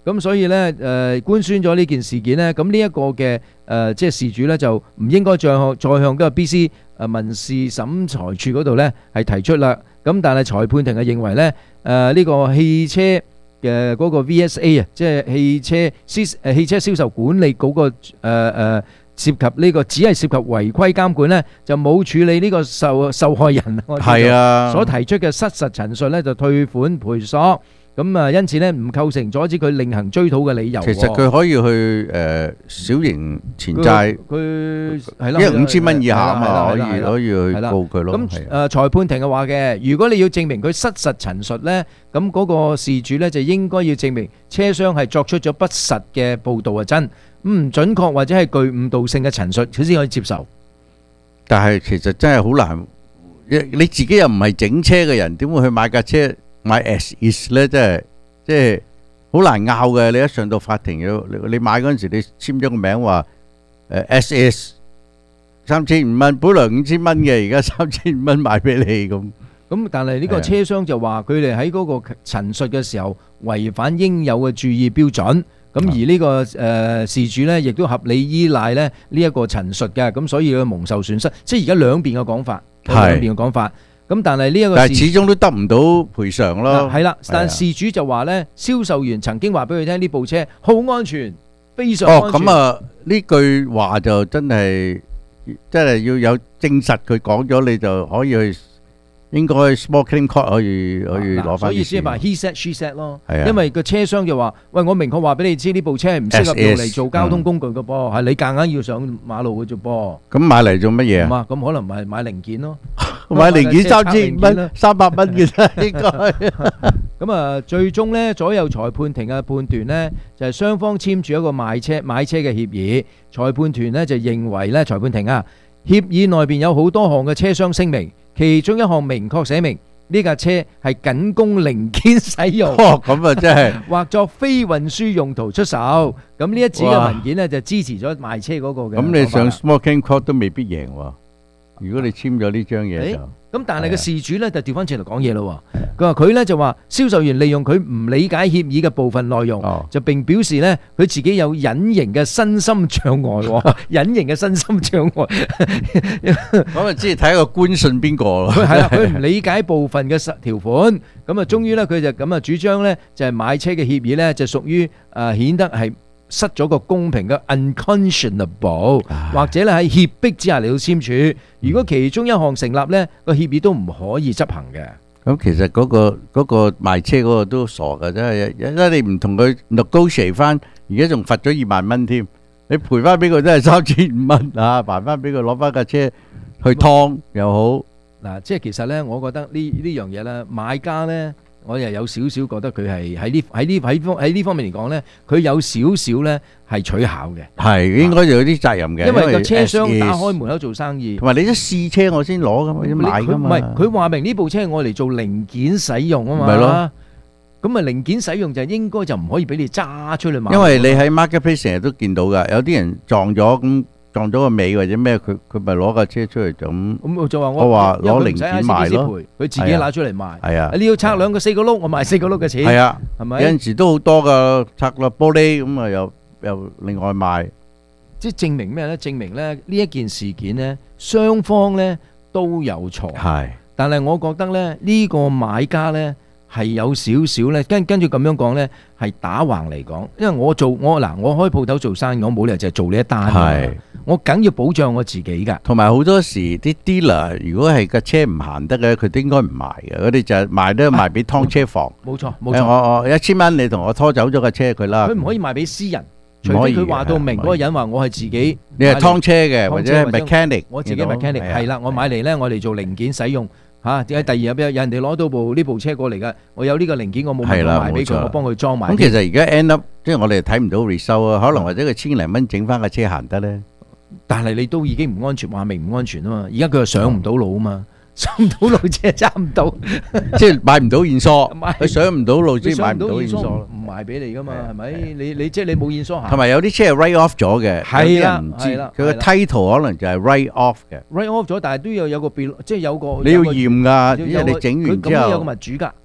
咁所以咧誒官宣咗呢件事件咧，咁呢一個嘅誒即係事主咧就唔應該再向再向嗰個 B C 誒民事審裁處嗰度咧係提出啦。咁但係裁判庭係認為咧誒呢個汽車嘅嗰個 V S A 啊，即係汽車銷誒汽車銷售管理嗰個誒誒涉及呢個只係涉及違規監管咧，就冇處理呢個受受害人係啊所提出嘅失實陳述咧，就退款賠償。咁啊，因此咧唔構成阻止佢另行追討嘅理由。 其實佢可以去誒小型錢債， 佢係啦， 因為五千蚊以下啊嘛，可以係啦係啦可以去係啦告佢咯。 咁係誒裁判庭係話嘅，如果你要證明佢失實陳述咧，咁嗰個事主咧就應該要證明車廂係作出咗不實嘅報導係真，唔準確或者係具誤導性嘅陳述，佢先可以接受。 但係其實真係好難，你你自己又唔係整車嘅人，點會去買架車買 as is 咧？真係即係好難拗嘅。你一上到法庭要你你買嗰陣時，你簽咗個名話誒 as is 三千五蚊，本來五千蚊嘅，而家三千五蚊賣俾你咁。 咁但係呢個車廂就話佢哋喺嗰個陳述嘅時候違反應有嘅注意標準。咁而呢個誒事主咧，亦都合理依賴咧呢一個陳述嘅，咁所以佢蒙受損失。即係而家兩邊嘅講法，兩邊嘅講法。咁但係呢一個， 但係始終都得唔到賠償咯。 係啦，但係事主就話咧，銷售員曾經話俾佢聽呢部車好安全，非常安全。 哦，咁啊呢句話就真係真係要有證實佢講咗，你就可以去。應該 small claim court 可以可以攞翻。 所以先係話 he said she said 咯。 係啊， 因為個車廂就話：喂，我明確話俾你知，呢部車係唔適合用嚟做交通工具嘅噃，係你夾硬要上馬路嘅啫噃。 咁買嚟做乜嘢啊？ 咁啊，咁可能買買零件咯。 買零件三千蚊、三百蚊嘅啫，應該。 咁啊，最終咧，左右裁判庭嘅判斷咧，就係雙方簽住一個賣車買車嘅協議。裁判團咧就認為咧，裁判庭啊，協議內邊有好多項嘅車廂聲明。其中一項明確寫明呢架車係僅供零件使用， 哦，咁啊真係或作非運輸用途出售。咁呢一紙嘅文件咧就支持咗賣車嗰個嘅。 咁你上 small claim court 都未必贏喎。如果你簽咗呢張嘢就。 咁但係個事主咧就調翻轉嚟講嘢咯。佢話佢咧就話銷售員利用佢唔理解協議嘅部分內容，就並表示咧佢自己有隱形嘅身心障礙，隱形嘅身心障礙。 咁啊，即係睇個官信邊個咯。 係啦，佢唔理解部分嘅條款，咁啊，終於咧佢就咁啊主張咧就係買車嘅協議咧就屬於誒顯得係失咗個公平嘅 unconscionable，或者咧喺脅迫之下嚟到簽署。如果其中一項成立咧，個協議都唔可以執行嘅。 咁其實嗰個嗰個賣車嗰個都傻㗎，真係，因為你唔同佢 negotiate 翻，而家仲罰咗二萬蚊添，你賠翻俾佢都係三千五蚊啊，賠翻俾佢攞翻架車去劏又好。 嗱，即係其實咧，我覺得呢呢樣嘢咧，買家咧。我又有少少覺得佢係喺呢喺呢喺方喺呢方面嚟講咧，佢有少少咧係取巧嘅。 係應該就有啲責任嘅， 因為個車廂打開門口做生意， 同埋你都試車我先攞噶嘛，要買噶嘛。 唔係佢話明呢部車係我嚟做零件使用啊嘛。 咪咯， 咁啊零件使用就應該就唔可以俾你揸出去買。 因為你喺 marketplace 成日都見到㗎，有啲人撞咗咁。撞咗個尾或者咩，佢佢咪攞架車出嚟就咁。咁我就話我， 我話攞零件賣咯， 佢自己拿出嚟賣。 係啊， 你要拆兩個四個碌，我賣四個碌嘅錢。 係啊， 係咪？ 有陣時都好多噶，拆落玻璃咁啊，又又另外賣。 即係證明咩咧？證明咧呢一件事件咧，雙方咧都有錯。 係， 但係我覺得咧呢個買家咧。係有少少咧，跟跟住咁樣講咧，係打橫嚟講，因為我做我嗱，我開鋪頭做生意，我冇理由就係做呢一單嘅，我梗要保障我自己㗎。 同埋好多時啲 dealer 如果係架車唔行得嘅，佢都應該唔賣嘅，佢哋就係賣都賣俾劏車房。 冇錯冇錯， 我我一千蚊你同我拖走咗架車佢啦。 佢唔可以賣俾私人，除非佢話到明嗰個人話我係自己。 你係劏車嘅，或者係 mechanic， 我自己 mechanic 係啦，我買嚟咧，我嚟做零件使用。嚇！點解第二日有人哋攞到部呢部車過嚟㗎？我有呢個零件，我冇問題賣俾佢，我幫佢裝埋。 咁其實而家 end up 即係我哋睇唔到 result 啊，可能或者佢千零蚊整翻架車行得咧。 但係你都已經唔安全，話明唔安全啊嘛！而家佢又上唔到路啊嘛，上唔到路即係揸唔到， 即係買唔到現疏，佢上唔到路先買唔到現疏， 唔賣俾你㗎嘛？係咪？你你即係你冇現疏行。 同埋有啲車係 write off 咗嘅， 係啦， 唔知係啦， 佢個 title 可能就係 write off 嘅。 write off 咗，但係都要有個別，即係有個你要驗㗎，因為你整完之後佢咁都有個物主㗎。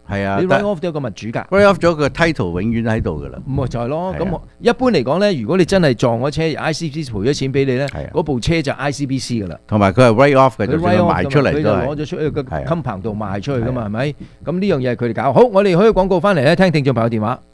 係啊， 你但 write off 都有個物主㗎。 write off 咗個 title 永遠喺度㗎啦。 咁咪就係咯。 係啊咁我一般嚟講咧，如果你真係撞咗車，I C B C 賠咗錢俾你咧，嗰部車就 I C B C 㗎啦。 同埋佢係 write off 嘅， 佢就算 write 佢 off 賣出嚟佢就都係。 攞咗出去個係啊 compound 度賣出去㗎嘛，係咪？咁呢樣嘢係佢哋搞。好，我哋可以廣告翻嚟咧，聽聽眾朋友電話。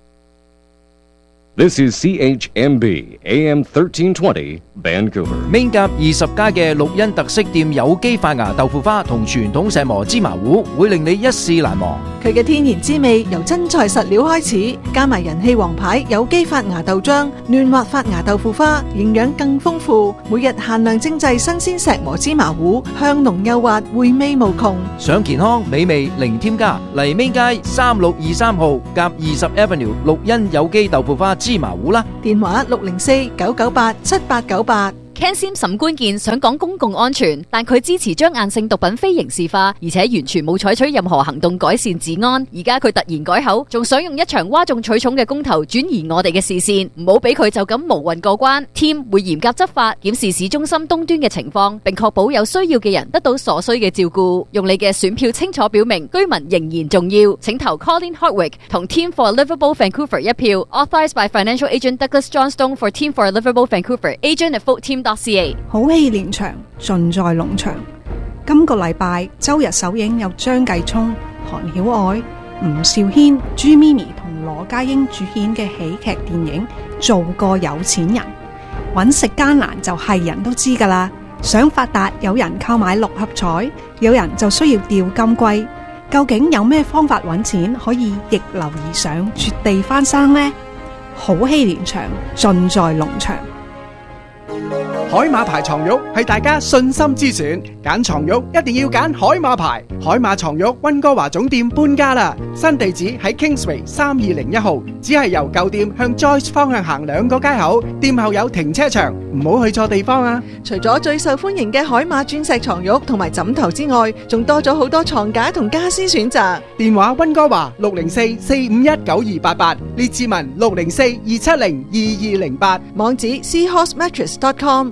This is C H M B A M thirteen twenty Vancouver. Main 甲二十家嘅綠茵特色店有機發芽豆腐花同傳統石磨芝麻糊，會令你一試難忘。 佢嘅天然滋味由真材實料開始，加埋人氣王牌有機發芽豆漿、嫩滑發芽豆腐花，營養更豐富。每日限量精製新鮮石磨芝麻糊，香濃幼滑，回味無窮。 想健康美味零添加，嚟 Main 街三六二三號甲二十 Avenue 綠茵有機豆腐花芝麻糊啦。 電話六零四九九八七八九八。 Ken Sim 沈官健想講公共安全，但佢支持將硬性毒品非刑事化，而且完全冇採取任何行動改善治安。而家佢突然改口，仲想用一場嘩眾取寵嘅公投轉移我哋嘅視線，唔好俾佢就咁無運過關。Team 會嚴格執法，檢視市中心東端嘅情況，並確保有需要嘅人得到所需嘅照顧。用你嘅選票清楚表明居民仍然重要，請投 Colin Hardwick 同 Team for Livable Vancouver 一票。Authorized by Financial Agent Douglas Johnstone for Team for Livable Vancouver. Agent at vote team dot c a。 好戲連場，盡在農場。今個禮拜周日首映有張繼聰、韓曉愛、吳兆軒、朱咪咪同羅家英主演嘅喜劇電影《做個有錢人》。揾食艱難就係人都知㗎啦。想發達，有人購買六合彩，有人就需要釣金龜。究竟有咩方法揾錢可以逆流而上，絕地翻生呢？好戲連場，盡在農場。 海馬牌床褥係大家信心之選，揀床褥一定要揀海馬牌。海馬床褥溫哥華總店搬家啦，新地址喺 Kingsway 三二零一號，只係由舊店向 Joyce 方向行兩個街口，店後有停車場，唔好去錯地方啊！ 除咗最受歡迎嘅海馬鑽石床褥同埋枕頭之外，仲多咗好多床架同家私選擇。 電話溫哥華六零四四五一九二八八，列治文六零四二七零二二零八， 網址 seahorse mattress dot com。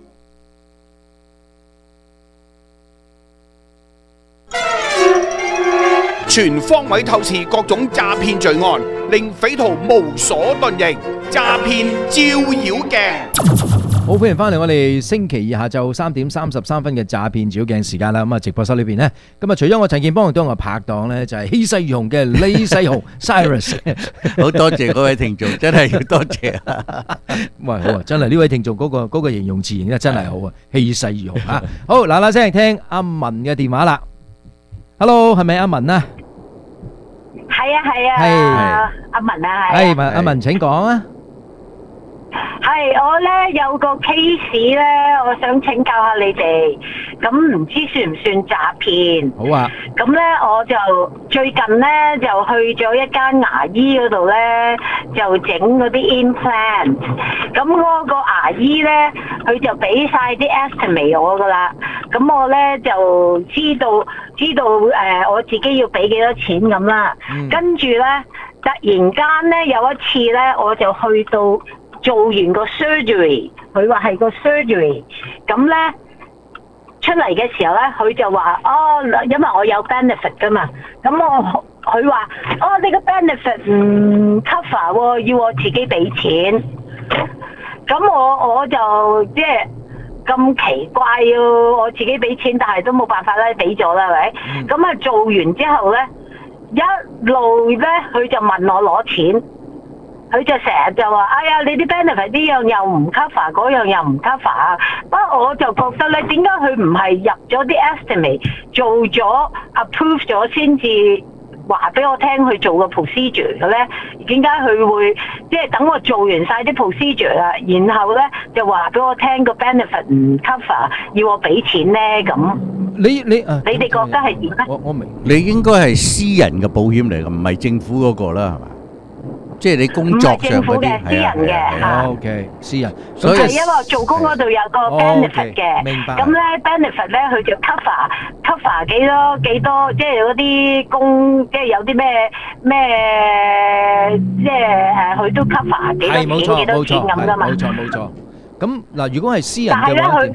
全方位透視各種詐騙罪案，令匪徒無所遁形。詐騙照妖鏡。 好，歡迎翻嚟我哋星期二下晝三點三十三分嘅詐騙照鏡時間啦。咁啊，直播室裏邊呢，今日除咗我陳健邦，同我拍檔呢，就係氣勢如虹嘅李世雄 Cyrus。 好多謝嗰位聽眾，真係要多謝。 喂，好啊，真係呢位聽眾嗰個嗰個形容詞形得真係好啊，氣勢如虹啊！好，嗱嗱聲聽阿文嘅電話啦。Hello，係咪阿文啊？ 係啊係啊， 係阿文啊係。 係文阿文，請講啊。 係我咧有個 case 咧，我想請教下你哋，咁唔知算唔算詐騙？ 好啊。 咁咧我就最近咧就去咗一間牙醫嗰度咧，就整嗰啲 implant。咁嗰個牙醫咧，佢就俾晒啲 estimate 我噶啦。咁我咧就知道知道誒、呃，我自己要俾幾多錢咁啦。嗯、跟住咧，突然間咧有一次咧，我就去到。做完個 surgery，佢話係個 surgery，咁咧出嚟嘅時候咧，佢就話哦，因為我有 benefit 噶嘛，咁我佢話哦，你個 benefit 唔 cover 喎，要我自己俾錢，咁我我就即係咁奇怪要我自己俾錢，但係都冇辦法啦，俾咗啦，係咪？咁啊、嗯、做完之後咧，一路咧佢就問我攞錢。佢就成日就話：哎呀，你啲 benefit 呢樣又唔 cover， 嗰樣又唔 cover 啊！不過我就覺得咧，點解佢唔係入咗啲 estimate 做咗 approve 咗先至話俾我聽去做個 procedure 嘅咧？點解佢會即係等我做完晒啲 procedure 啊，然後咧就話俾我聽個 benefit 唔 cover， 要我俾錢咧咁？ 你你啊， 你哋覺得係點咧？ 我我明， 你應該係私人嘅保險嚟嘅，唔係政府嗰個啦，係嘛？即係你工作上嗰啲， 私人嘅嚇。 O K，私人。 所以係因為我做工嗰度有個 benefit 嘅， 明白。 咁咧 benefit 咧，佢就 cover cover 幾多幾多，即係嗰啲工，即係有啲咩咩，即係誒，佢都 cover 幾多錢幾多錢咁噶嘛。 冇錯冇錯。咁嗱，如果係私人嘅話，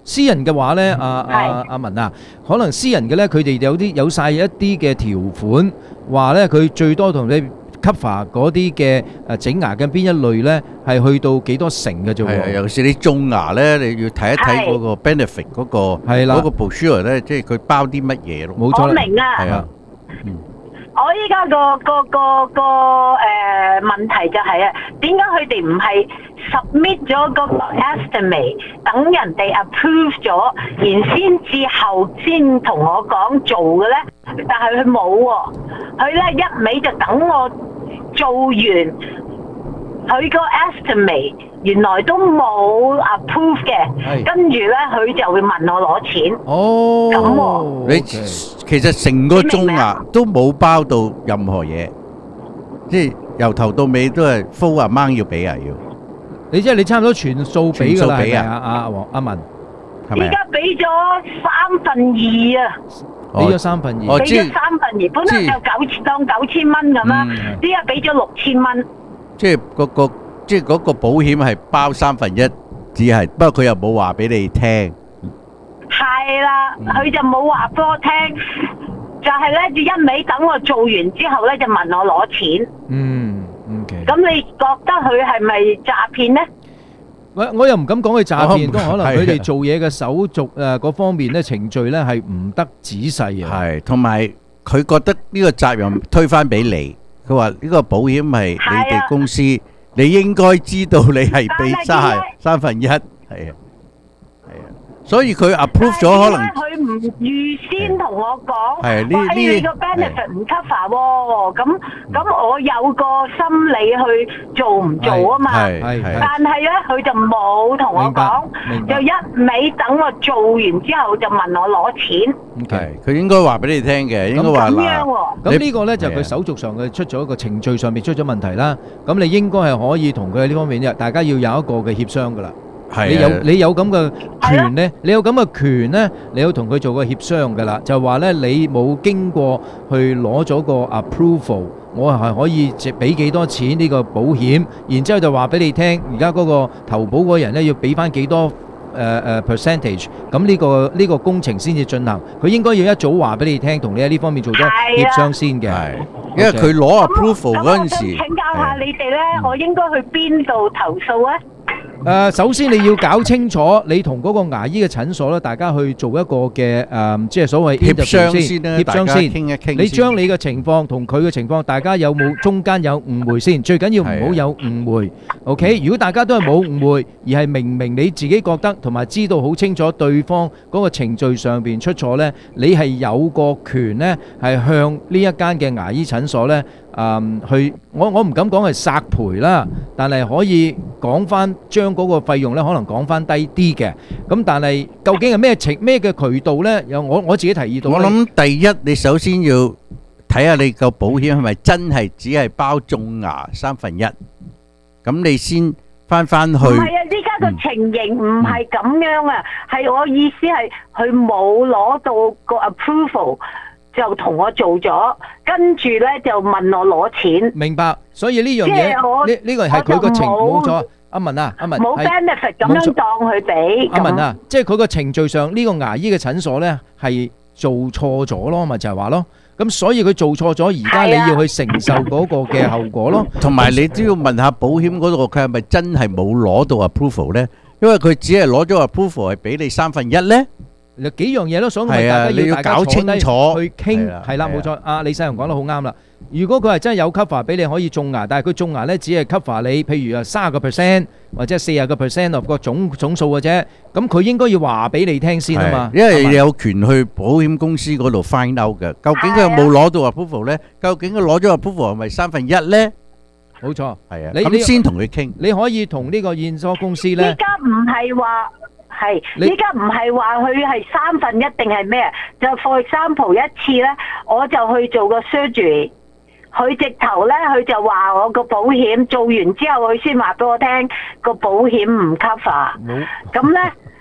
私人嘅話咧，阿阿阿文啊，可能私人嘅咧，佢哋有啲有曬一啲嘅條款，話咧佢最多同你 cover 嗰啲嘅誒整牙嘅邊一類咧，係去到幾多成嘅啫喎。 係啊，尤其是你種牙咧，你要睇一睇嗰個 benefit 嗰個係啦嗰個 brochure 咧，即係佢包啲乜嘢咯。 冇錯啦， 我明啊係啊。 我依家個個個個誒問題就係啊，點解佢哋唔係 submit 咗嗰個 estimate，等人哋 approve 咗，然先至後先同我講做嘅咧？但係佢冇喎，佢咧一味就等我做完，佢個 estimate 原來都冇 approve 嘅，跟住咧佢就會問我攞錢。 哦， 咁喎。 你其實成個種牙都冇包到任何嘢，即係由頭到尾都係 full amount要俾啊要。 你即係你差唔多全數俾㗎啦， 全數俾啊係咪啊？阿黃阿文，係咪啊？ 依家俾咗三分二啊！ 俾咗三分二， 俾咗三分二，本來就九千當九千蚊咁啦，依家俾咗六千蚊。 即係嗰個即係嗰個保險係包三分一，只係不過佢又冇話俾你聽。 係啦，佢就冇話俾我聽，就係咧，就一味等我做完之後咧，就問我攞錢。 嗯，OK。 咁你覺得佢係咪詐騙咧？ 我我又唔敢講佢詐騙， 我唔都可能係佢哋做嘢嘅手續誒嗰方面咧程序咧係唔得仔細啊。 係，同埋佢覺得呢個責任推返俾你，佢話呢個保險係你哋公司，你應該知道你係俾三三分一，係啊，係啊，所以佢 approve 咗可能。 佢唔預先同我講， 係呢哇！ 呢你個 benefit 唔 cover 喎，咁咁我有個心理去做唔做啊嘛。 係係係但係咧，佢就冇同我講，就一味等我做完之後就問我攞錢。 係，佢應該話俾你聽嘅，應該話嗱， 咁呢個咧就佢手續上嘅出咗一個程序上面出咗問題啦。咁你應該係可以同佢喺呢方面，大家要有一個嘅協商噶啦。你有你有咁嘅權咧，你有咁嘅權咧，你要同佢做個協商噶啦，就話咧你冇經過去攞咗個 approval，我係可以借俾幾多錢呢個保險，然之後就話俾你聽，而家嗰個投保嗰人咧要俾翻幾多誒誒 percentage，咁呢個呢個工程先至進行，佢應該要一早話俾你聽，同你喺呢方面做咗協商先嘅。係， 因為佢攞 approval 嗰陣時， 請教下你哋咧，我應該去邊度投訴啊？ 誒，首先你要搞清楚，你同嗰個牙醫嘅診所咧，大家去做一個嘅誒，即係所謂協商先啦， 協商先， 傾一傾。 你將你嘅情況同佢嘅情況，大家有冇中間有誤會先？最緊要唔好有誤會。OK，如果大家都係冇誤會，而係明明你自己覺得同埋知道好清楚對方嗰個程序上邊出錯咧，你係有個權咧，係向呢一間嘅牙醫診所咧。誒去，我我唔敢講係索賠啦，但係可以講翻將嗰個費用咧，可能講翻低啲嘅。咁但係究竟係咩情咩嘅渠道咧？有我我自己提議到。 我諗第一，你首先要睇下你個保險係咪真係只係包種牙三分一，咁你先翻翻去。 唔係啊，依家個情形唔係咁樣啊，係我意思係佢冇攞到個 approval。就同我做咗，跟住咧就問我攞錢。 明白，所以呢樣嘢，呢呢個係佢個程，冇錯。阿文啊，阿文， 冇 benefit 咁樣當佢俾。 阿文啊，即係佢個程序上呢個牙醫嘅診所咧係做錯咗咯，咪就係話咯。咁所以佢做錯咗，而家你要去承受嗰個嘅後果咯。 同埋你都要問下保險嗰度，佢係咪真係冇攞到 approval 咧？因為佢只係攞咗 approval 係俾你三分一咧。有幾樣嘢都想問大家，要大家坐低去傾，係啦，冇錯。阿李世雄講得好啱啦。如果佢係真係有 cover 俾你可以種牙，但係佢種牙咧只係 cover你，譬如啊三十個 percent 或者四十個 percent of 個總總數嘅啫。咁佢應該要話俾你聽先啊嘛。因為你有權去保險公司嗰度 find out 嘅，究竟佢有冇攞到 approval 咧？究竟佢攞咗 approval 係咪三分一咧？ 冇錯， 係啊。咁先同佢傾。 你可以同呢個驗收公司咧。 依家唔係話。係，依家唔係話佢係三分一定係咩？就 for example 一次咧，我就去做個 surgery，佢直頭咧，佢就話我個保險做完之後，佢先話俾我聽個保險唔 cover。咁咧，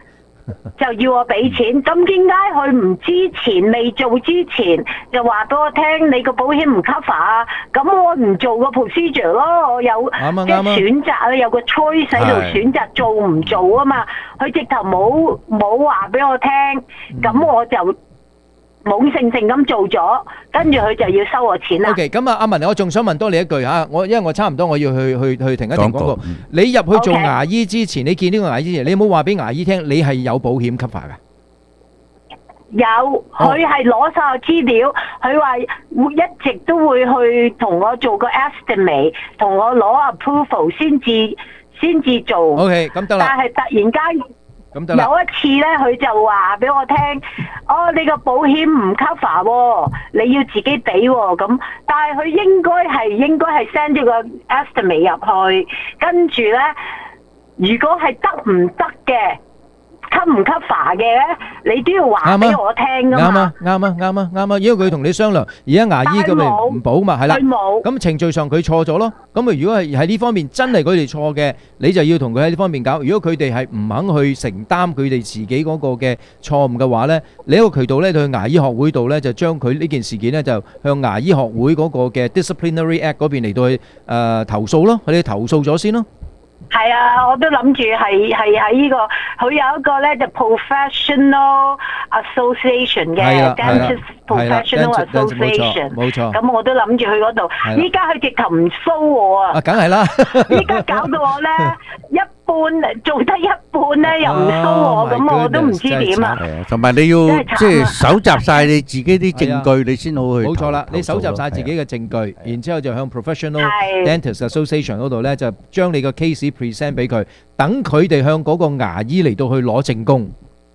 就要我俾錢。咁點解佢唔之前未做之前就話俾我聽你個保險唔 cover 啊？咁我唔做個 procedure 咯，我有即係選擇啊，有個 choice 喺度選擇做唔做啊嘛。佢直頭冇冇話俾我聽，咁我就懵盛盛咁做咗，跟住佢就要收我錢啦。 OK， 咁啊，阿文，我仲想問多你一句嚇，我因為我差唔多我要去去去停一停廣告。你入去做牙醫之前，你見呢個牙醫之前，你有冇話俾牙醫聽你係有保險 cover 㗎？ 有，佢係攞晒資料，佢話會一直都會去同我做個 estimate， 同我攞 approval 先至先至做。 OK， 咁得啦。 但係突然間。 咁得啦。 有一次咧，佢就話俾我聽，哦，你個保險唔 cover 喎，你要自己俾喎。咁，但係佢應該係應該係 send 咗個 estimate 入去，跟住咧，如果係得唔得嘅 cover 唔 cover 嘅咧，你都要話俾我聽噶嘛。 啱啊，啱啊，啱啊，啱啊，因為佢同你商量，而家牙醫咁咪唔保嘛，係啦。 佢冇。 咁程序上佢錯咗咯。咁啊，如果係喺呢方面真係佢哋錯嘅，你就要同佢喺呢方面搞。如果佢哋係唔肯去承擔佢哋自己嗰個嘅錯誤嘅話咧，你一個渠道咧，去牙醫學會度咧，就將佢呢件事件咧，就向牙醫學會嗰個嘅 Disciplinary Act 嗰邊嚟到去誒投訴咯，佢哋投訴咗先咯。 係啊，我都諗住係係喺呢個，佢有一個咧就 Professional Association 嘅 Dentist Professional Association， 冇錯。 咁我都諗住去嗰度。依家佢直頭唔騷我啊！ 啊，梗係啦！ 依家搞到我咧一半做得一半咧，又唔騷我，咁我都唔知點啊！ 同埋你要即係搜集晒你自己啲證據，你先好去。 冇錯啦，你搜集晒自己嘅證據，然之後就向 Professional Dentist Association 嗰度咧，就將你個 case present 俾佢，等佢哋向嗰個牙醫嚟到去攞證供。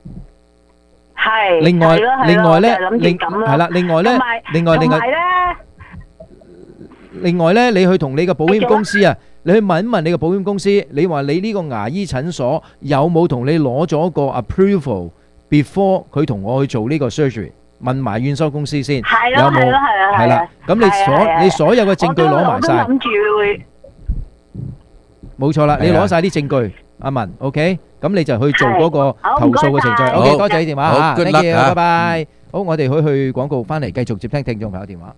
係。 另外，另外咧，另係啦，另外咧，另外另外咧，另外咧，你去同你嘅保險公司啊，你去問一問你嘅保險公司，你話你呢個牙醫診所有冇同你攞咗個 approval before 佢同我去做呢個 surgery？問埋驗收公司先，有冇？係啦，係啦。咁你所你所有嘅證據攞埋晒。我都諗住會。冇錯啦，你攞晒啲證據，阿文 ，OK， 咁你就去做嗰個投訴嘅程序。OK，多謝你電話嚇 ，thank you，拜拜。好，我哋去去廣告翻嚟，繼續接聽聽眾朋友電話。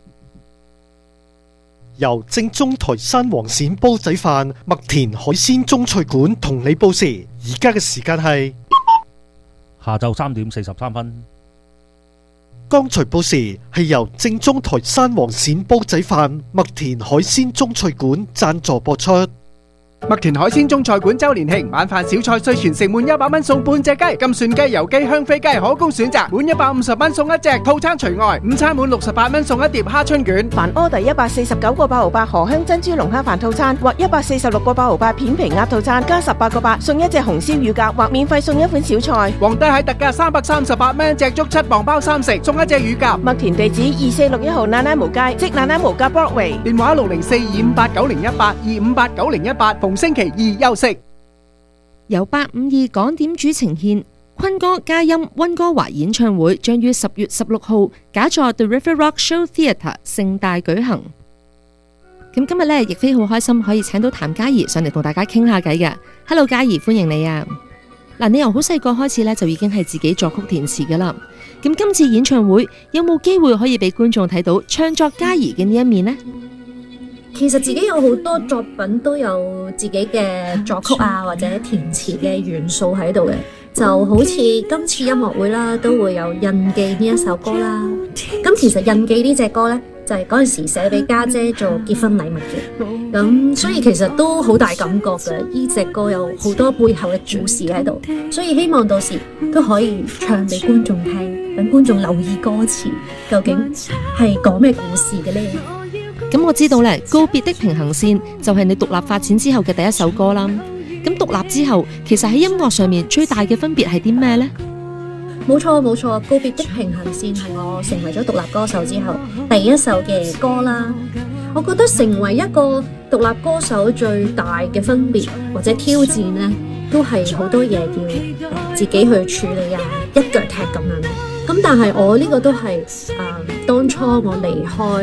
由正宗台山黃鱔煲仔飯、麥田海鮮中菜館同你報時，而家嘅時間係下晝三點四十三分。 剛才報時係由正宗台山黃鱔煲仔飯、麥田海鮮中菜館贊助播出。 麥田海鮮中菜館周年慶晚飯小菜稅全城滿一百蚊送半隻雞，金蒜雞、油雞、香飛雞可供選擇，滿一百五十蚊送一隻，套餐除外。午餐滿六十八蚊送一碟蝦春卷。 凡 order 一百四十九個八毫八荷香珍珠龍蝦飯套餐或一百四十六個八毫八片皮鴨套餐，加十八個八送一隻紅燒乳鴿或免費送一款小菜。 皇帝蟹特價三百三十八蚊隻足七磅包三食，送一隻乳鴿。 麥田地址二四六一號奶奶毛街，即奶奶毛街 Broadway。 電話六零四二五八九零一八二五八九零一八，逢星期二休息。 由八五二港點主呈獻坤哥嘉音溫哥華演唱會，將於十月十六號假座 The River Rock Show Theatre 盛大舉行。咁今日咧，亦非好開心可以請到譚嘉儀上嚟同大家傾下偈嘅。Hello， 嘉儀，歡迎你啊！嗱，你由好細個開始咧，就已經係自己作曲填詞噶啦。咁今次演唱會有冇機會可以俾觀眾睇到唱作嘉儀嘅呢一面呢？ 其實自己有好多作品都有自己嘅作曲啊，或者填詞嘅元素喺度嘅，就好似今次音樂會啦，都會有印記呢一首歌啦。咁其實印記呢隻歌呢，就係嗰陣時寫俾家姐做結婚禮物嘅，咁所以其實都好大感覺嘅。呢隻歌有好多背後嘅故事喺度，所以希望到時都可以唱俾觀眾聽，等觀眾留意歌詞，究竟係講咩故事嘅呢？ 咁我知道咧，告別的平衡線就係你獨立發展之後嘅第一首歌啦。咁獨立之後，其實喺音樂上面最大嘅分別係啲咩呢？ 冇錯冇錯，告別的平衡線係我成為咗獨立歌手之後第一首嘅歌啦。我覺得成為一個獨立歌手最大嘅分別或者挑戰呢，都係好多嘢要自己去處理啊，一腳踢咁樣。咁但係我呢個都係誒、呃、當初我離開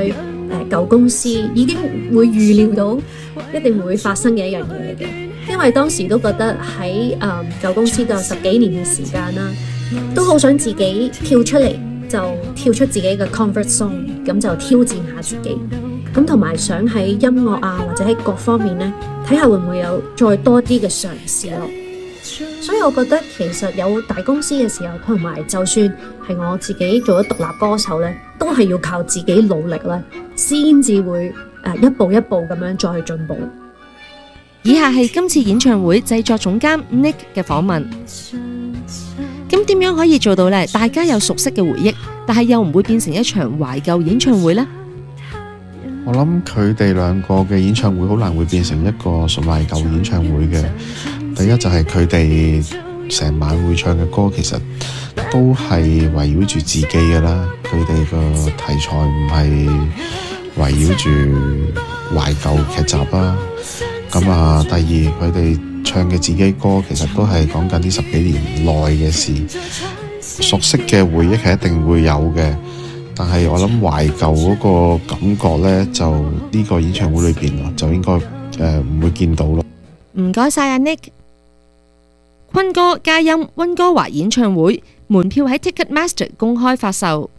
誒舊公司已經會預料到一定會發生嘅一樣嘢嘅，因為當時都覺得喺誒舊公司都有十幾年嘅時間啦，都好想自己跳出嚟，就跳出自己嘅 comfort zone， 咁就挑戰下自己，咁同埋想喺音樂啊或者喺各方面咧睇下會唔會有再多啲嘅嘗試咯。所以我覺得其實有大公司嘅時候，同埋就算係我自己做咗獨立歌手咧，都係要靠自己努力咧，先至會誒一步一步咁樣再去進步。 以下係今次演唱會製作總監 Nick 嘅訪問。咁點樣可以做到呢？大家有熟悉嘅回憶，但係又唔會變成一場懷舊演唱會呢？ 我諗佢哋兩個嘅演唱會好難會變成一個純懷舊演唱會嘅。第一就係佢哋成晚會唱嘅歌，其實都係圍繞住自己嘅啦。佢哋個題材唔係圍繞住懷舊劇集啦。咁啊，第二佢哋唱嘅自己歌，其實都係講緊呢十幾年內嘅事。熟悉嘅回憶係一定會有嘅，但係我諗懷舊嗰個感覺呢，就呢個演唱會裏邊就應該誒唔會見到咯。 唔該晒阿 Nick。坤哥嘉音溫哥華演唱會門票喺 Ticketmaster 公開發售，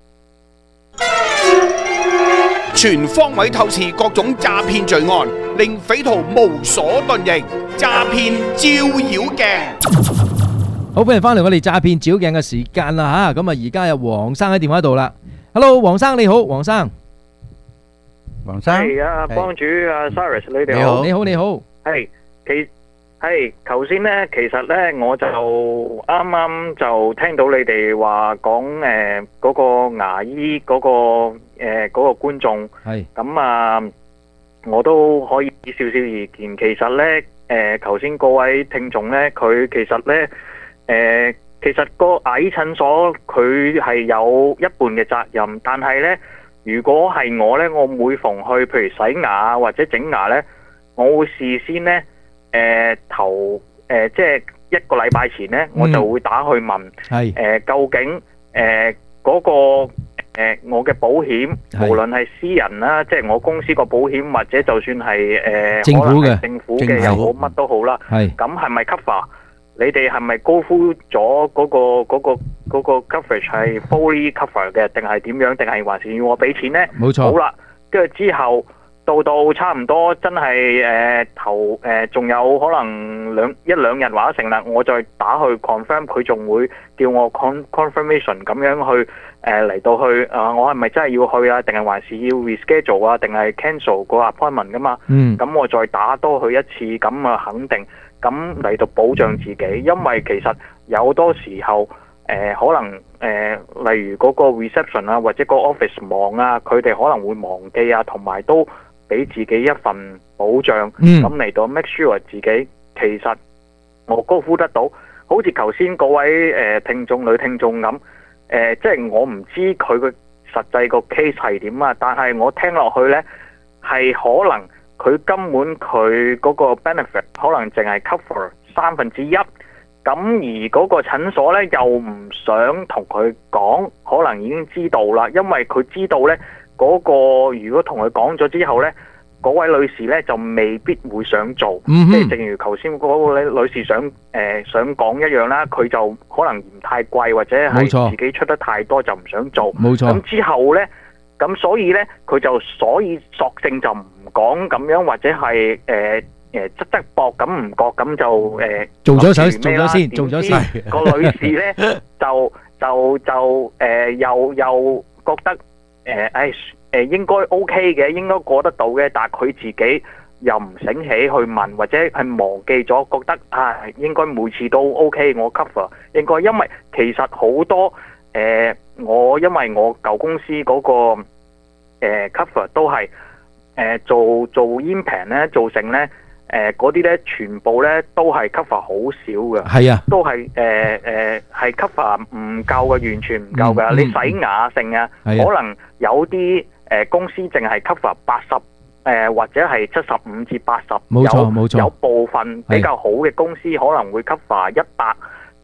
全方位透視各種詐騙罪案，令匪徒無所遁形。詐騙照妖鏡， 好，歡迎翻嚟我哋詐騙照鏡嘅時間啦吓，咁啊而家有黃生喺電話度啦。Hello， 黃生你好，黃生， 黃生， 係啊，幫主啊 Cyrus， 你哋你好， 好， 你好，你好， 係其係頭先咧，其實咧我就啱啱就聽到你哋話講誒嗰個牙醫嗰個誒嗰個觀眾， 係咁啊，我都可以俾少少意見。其實咧誒頭先嗰位聽眾咧，佢其實咧誒其實個牙醫診所佢係有一半嘅責任，但係咧如果係我咧，我每逢去譬如洗牙或者整牙咧，我會事先咧。誒、呃、頭誒、呃、即係一個禮拜前咧，我就會打去問，誒、呃、究竟誒嗰、呃那個、呃、我嘅保險，無論係私人啦，即係我公司個保險，或者就算係誒、呃、 政府嘅可能係政府嘅又好，乜都好啦。 係咁係咪 cover？你哋係咪高呼咗嗰個嗰、那個嗰、那個 coverage 係 fully cover 嘅，定係點樣？定係還是要我俾錢咧？ 冇錯。 好啦，跟住之後。到到差唔多真係誒頭誒仲有可能兩一兩日或者成日，我再打去 confirm， 佢仲會叫我 con confirmation 咁樣去誒嚟、呃、到去啊、呃，我係咪真係要去啊？定係還是要 reschedule 啊？定係 cancel 個 appointment 噶嘛？ 嗯，咁我再打多佢一次，咁啊肯定咁嚟到保障自己，因為其實有好多時候誒、呃、可能誒、呃、例如嗰個 reception 啊，或者個 office 忙啊，佢哋可能會忘記啊，同埋都。俾自己一份保障，咁嚟、嗯、到 make sure 自己其實我高呼得到，好似頭先嗰位誒、呃、聽眾女聽眾咁，誒、呃、即係我唔知佢個實際個 case 係點啊，但係我聽落去呢，係可能佢根本佢嗰個 benefit 可能淨係 cover 三分之一，咁而嗰個診所呢，又唔想同佢講，可能已經知道啦，因為佢知道呢。嗰、那個如果同佢講咗之後呢，嗰位女士呢就未必會想做， 嗯、 即係正如頭先嗰位女士想誒、呃、想講一樣啦，佢就可能嫌太貴或者係自己出得太多就唔想做。 冇錯。咁之後呢，咁所以呢，佢就所以索性就唔講咁樣，或者係誒誒側側膊咁唔覺咁就誒、呃、 做咗手做咗先，做咗先。 個女士呢，就就就誒、呃、又又覺得。誒，誒，誒，應該 OK 嘅，應該過得到嘅，但係佢自己又唔醒起去問，或者係忘記咗，覺得啊，應該每次都 OK，我 cover，應該，因為其實好多誒、呃，我因為我舊公司嗰、那個誒、呃、cover 都係誒、呃、做做 impan 咧，做成咧。誒嗰啲咧，全部咧都係 cover 好少嘅， 係啊， 都係誒誒係 cover 唔夠嘅，完全唔夠嘅、嗯。你洗牙性啊，可能有啲誒、呃、公司淨係 cover 八十誒，或者係七十五至八十， 冇錯冇錯。 有部分比較好嘅公司可能會 cover 一百，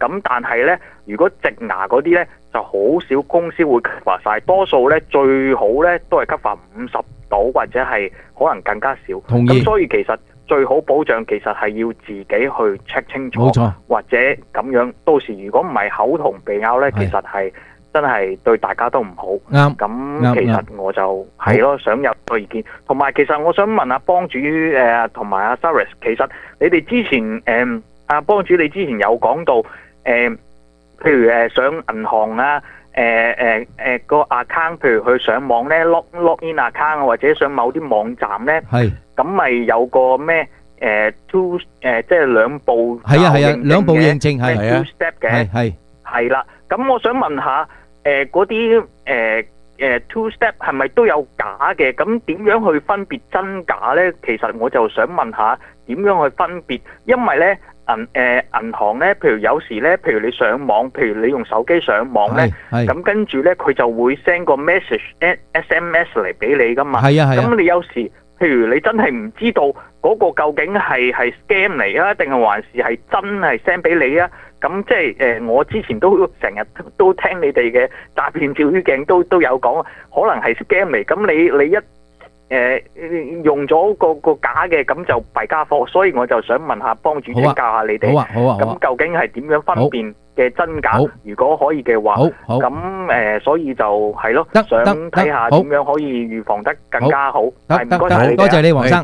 咁但係呢，如果植牙嗰啲呢，就好少公司會 cover 晒，多數呢最好呢都係 cover 五十度或者係可能更加少。 同意。 咁所以其實最好保障其實係要自己去 check 清楚， 冇錯， 或者咁樣。到時如果唔係口同鼻拗呢，其實係真係對大家都唔好。 啱。 咁其實我就係咯，想有個意見。同埋其實我想問下幫主誒同埋阿 Saris， 其實你哋之前誒阿幫主你之前有講到誒、呃，譬如誒上銀行啊，誒誒誒個 account， 譬如去上網咧 log log in account 或者上某啲網站咧， 係咁咪有個咩誒 two 誒即係兩步係啊係啊兩步認證係係 two step 嘅係係係啦。咁我想問下誒嗰啲誒誒 two step 係咪都有假嘅？咁點樣去分別真假咧？其實我就想問下點樣去分別，因為咧。銀誒銀行咧，譬如有時咧，譬如你上網，譬如你用手機上網咧，咁跟住咧佢就會 send 個 message S M S 嚟俾你噶嘛。係啊係啊。咁你有時，譬如你真係唔知道嗰個究竟係係 scam 嚟啊，定係還是係真係 send 俾你啊？咁即係誒，我之前都成日都聽你哋嘅詐騙照妖鏡都都有講，可能係 scam 嚟。咁你你一誒、呃、用咗個個假嘅，咁就弊家伙，所以我就想問下幫主請教下你哋。 好啊，好啊， 咁究竟係點樣分辨嘅真假？如果可以嘅話，咁誒、呃，所以就係咯，想睇下點樣可以預防得更加好。係唔該晒你哋啊。 多謝你黃生。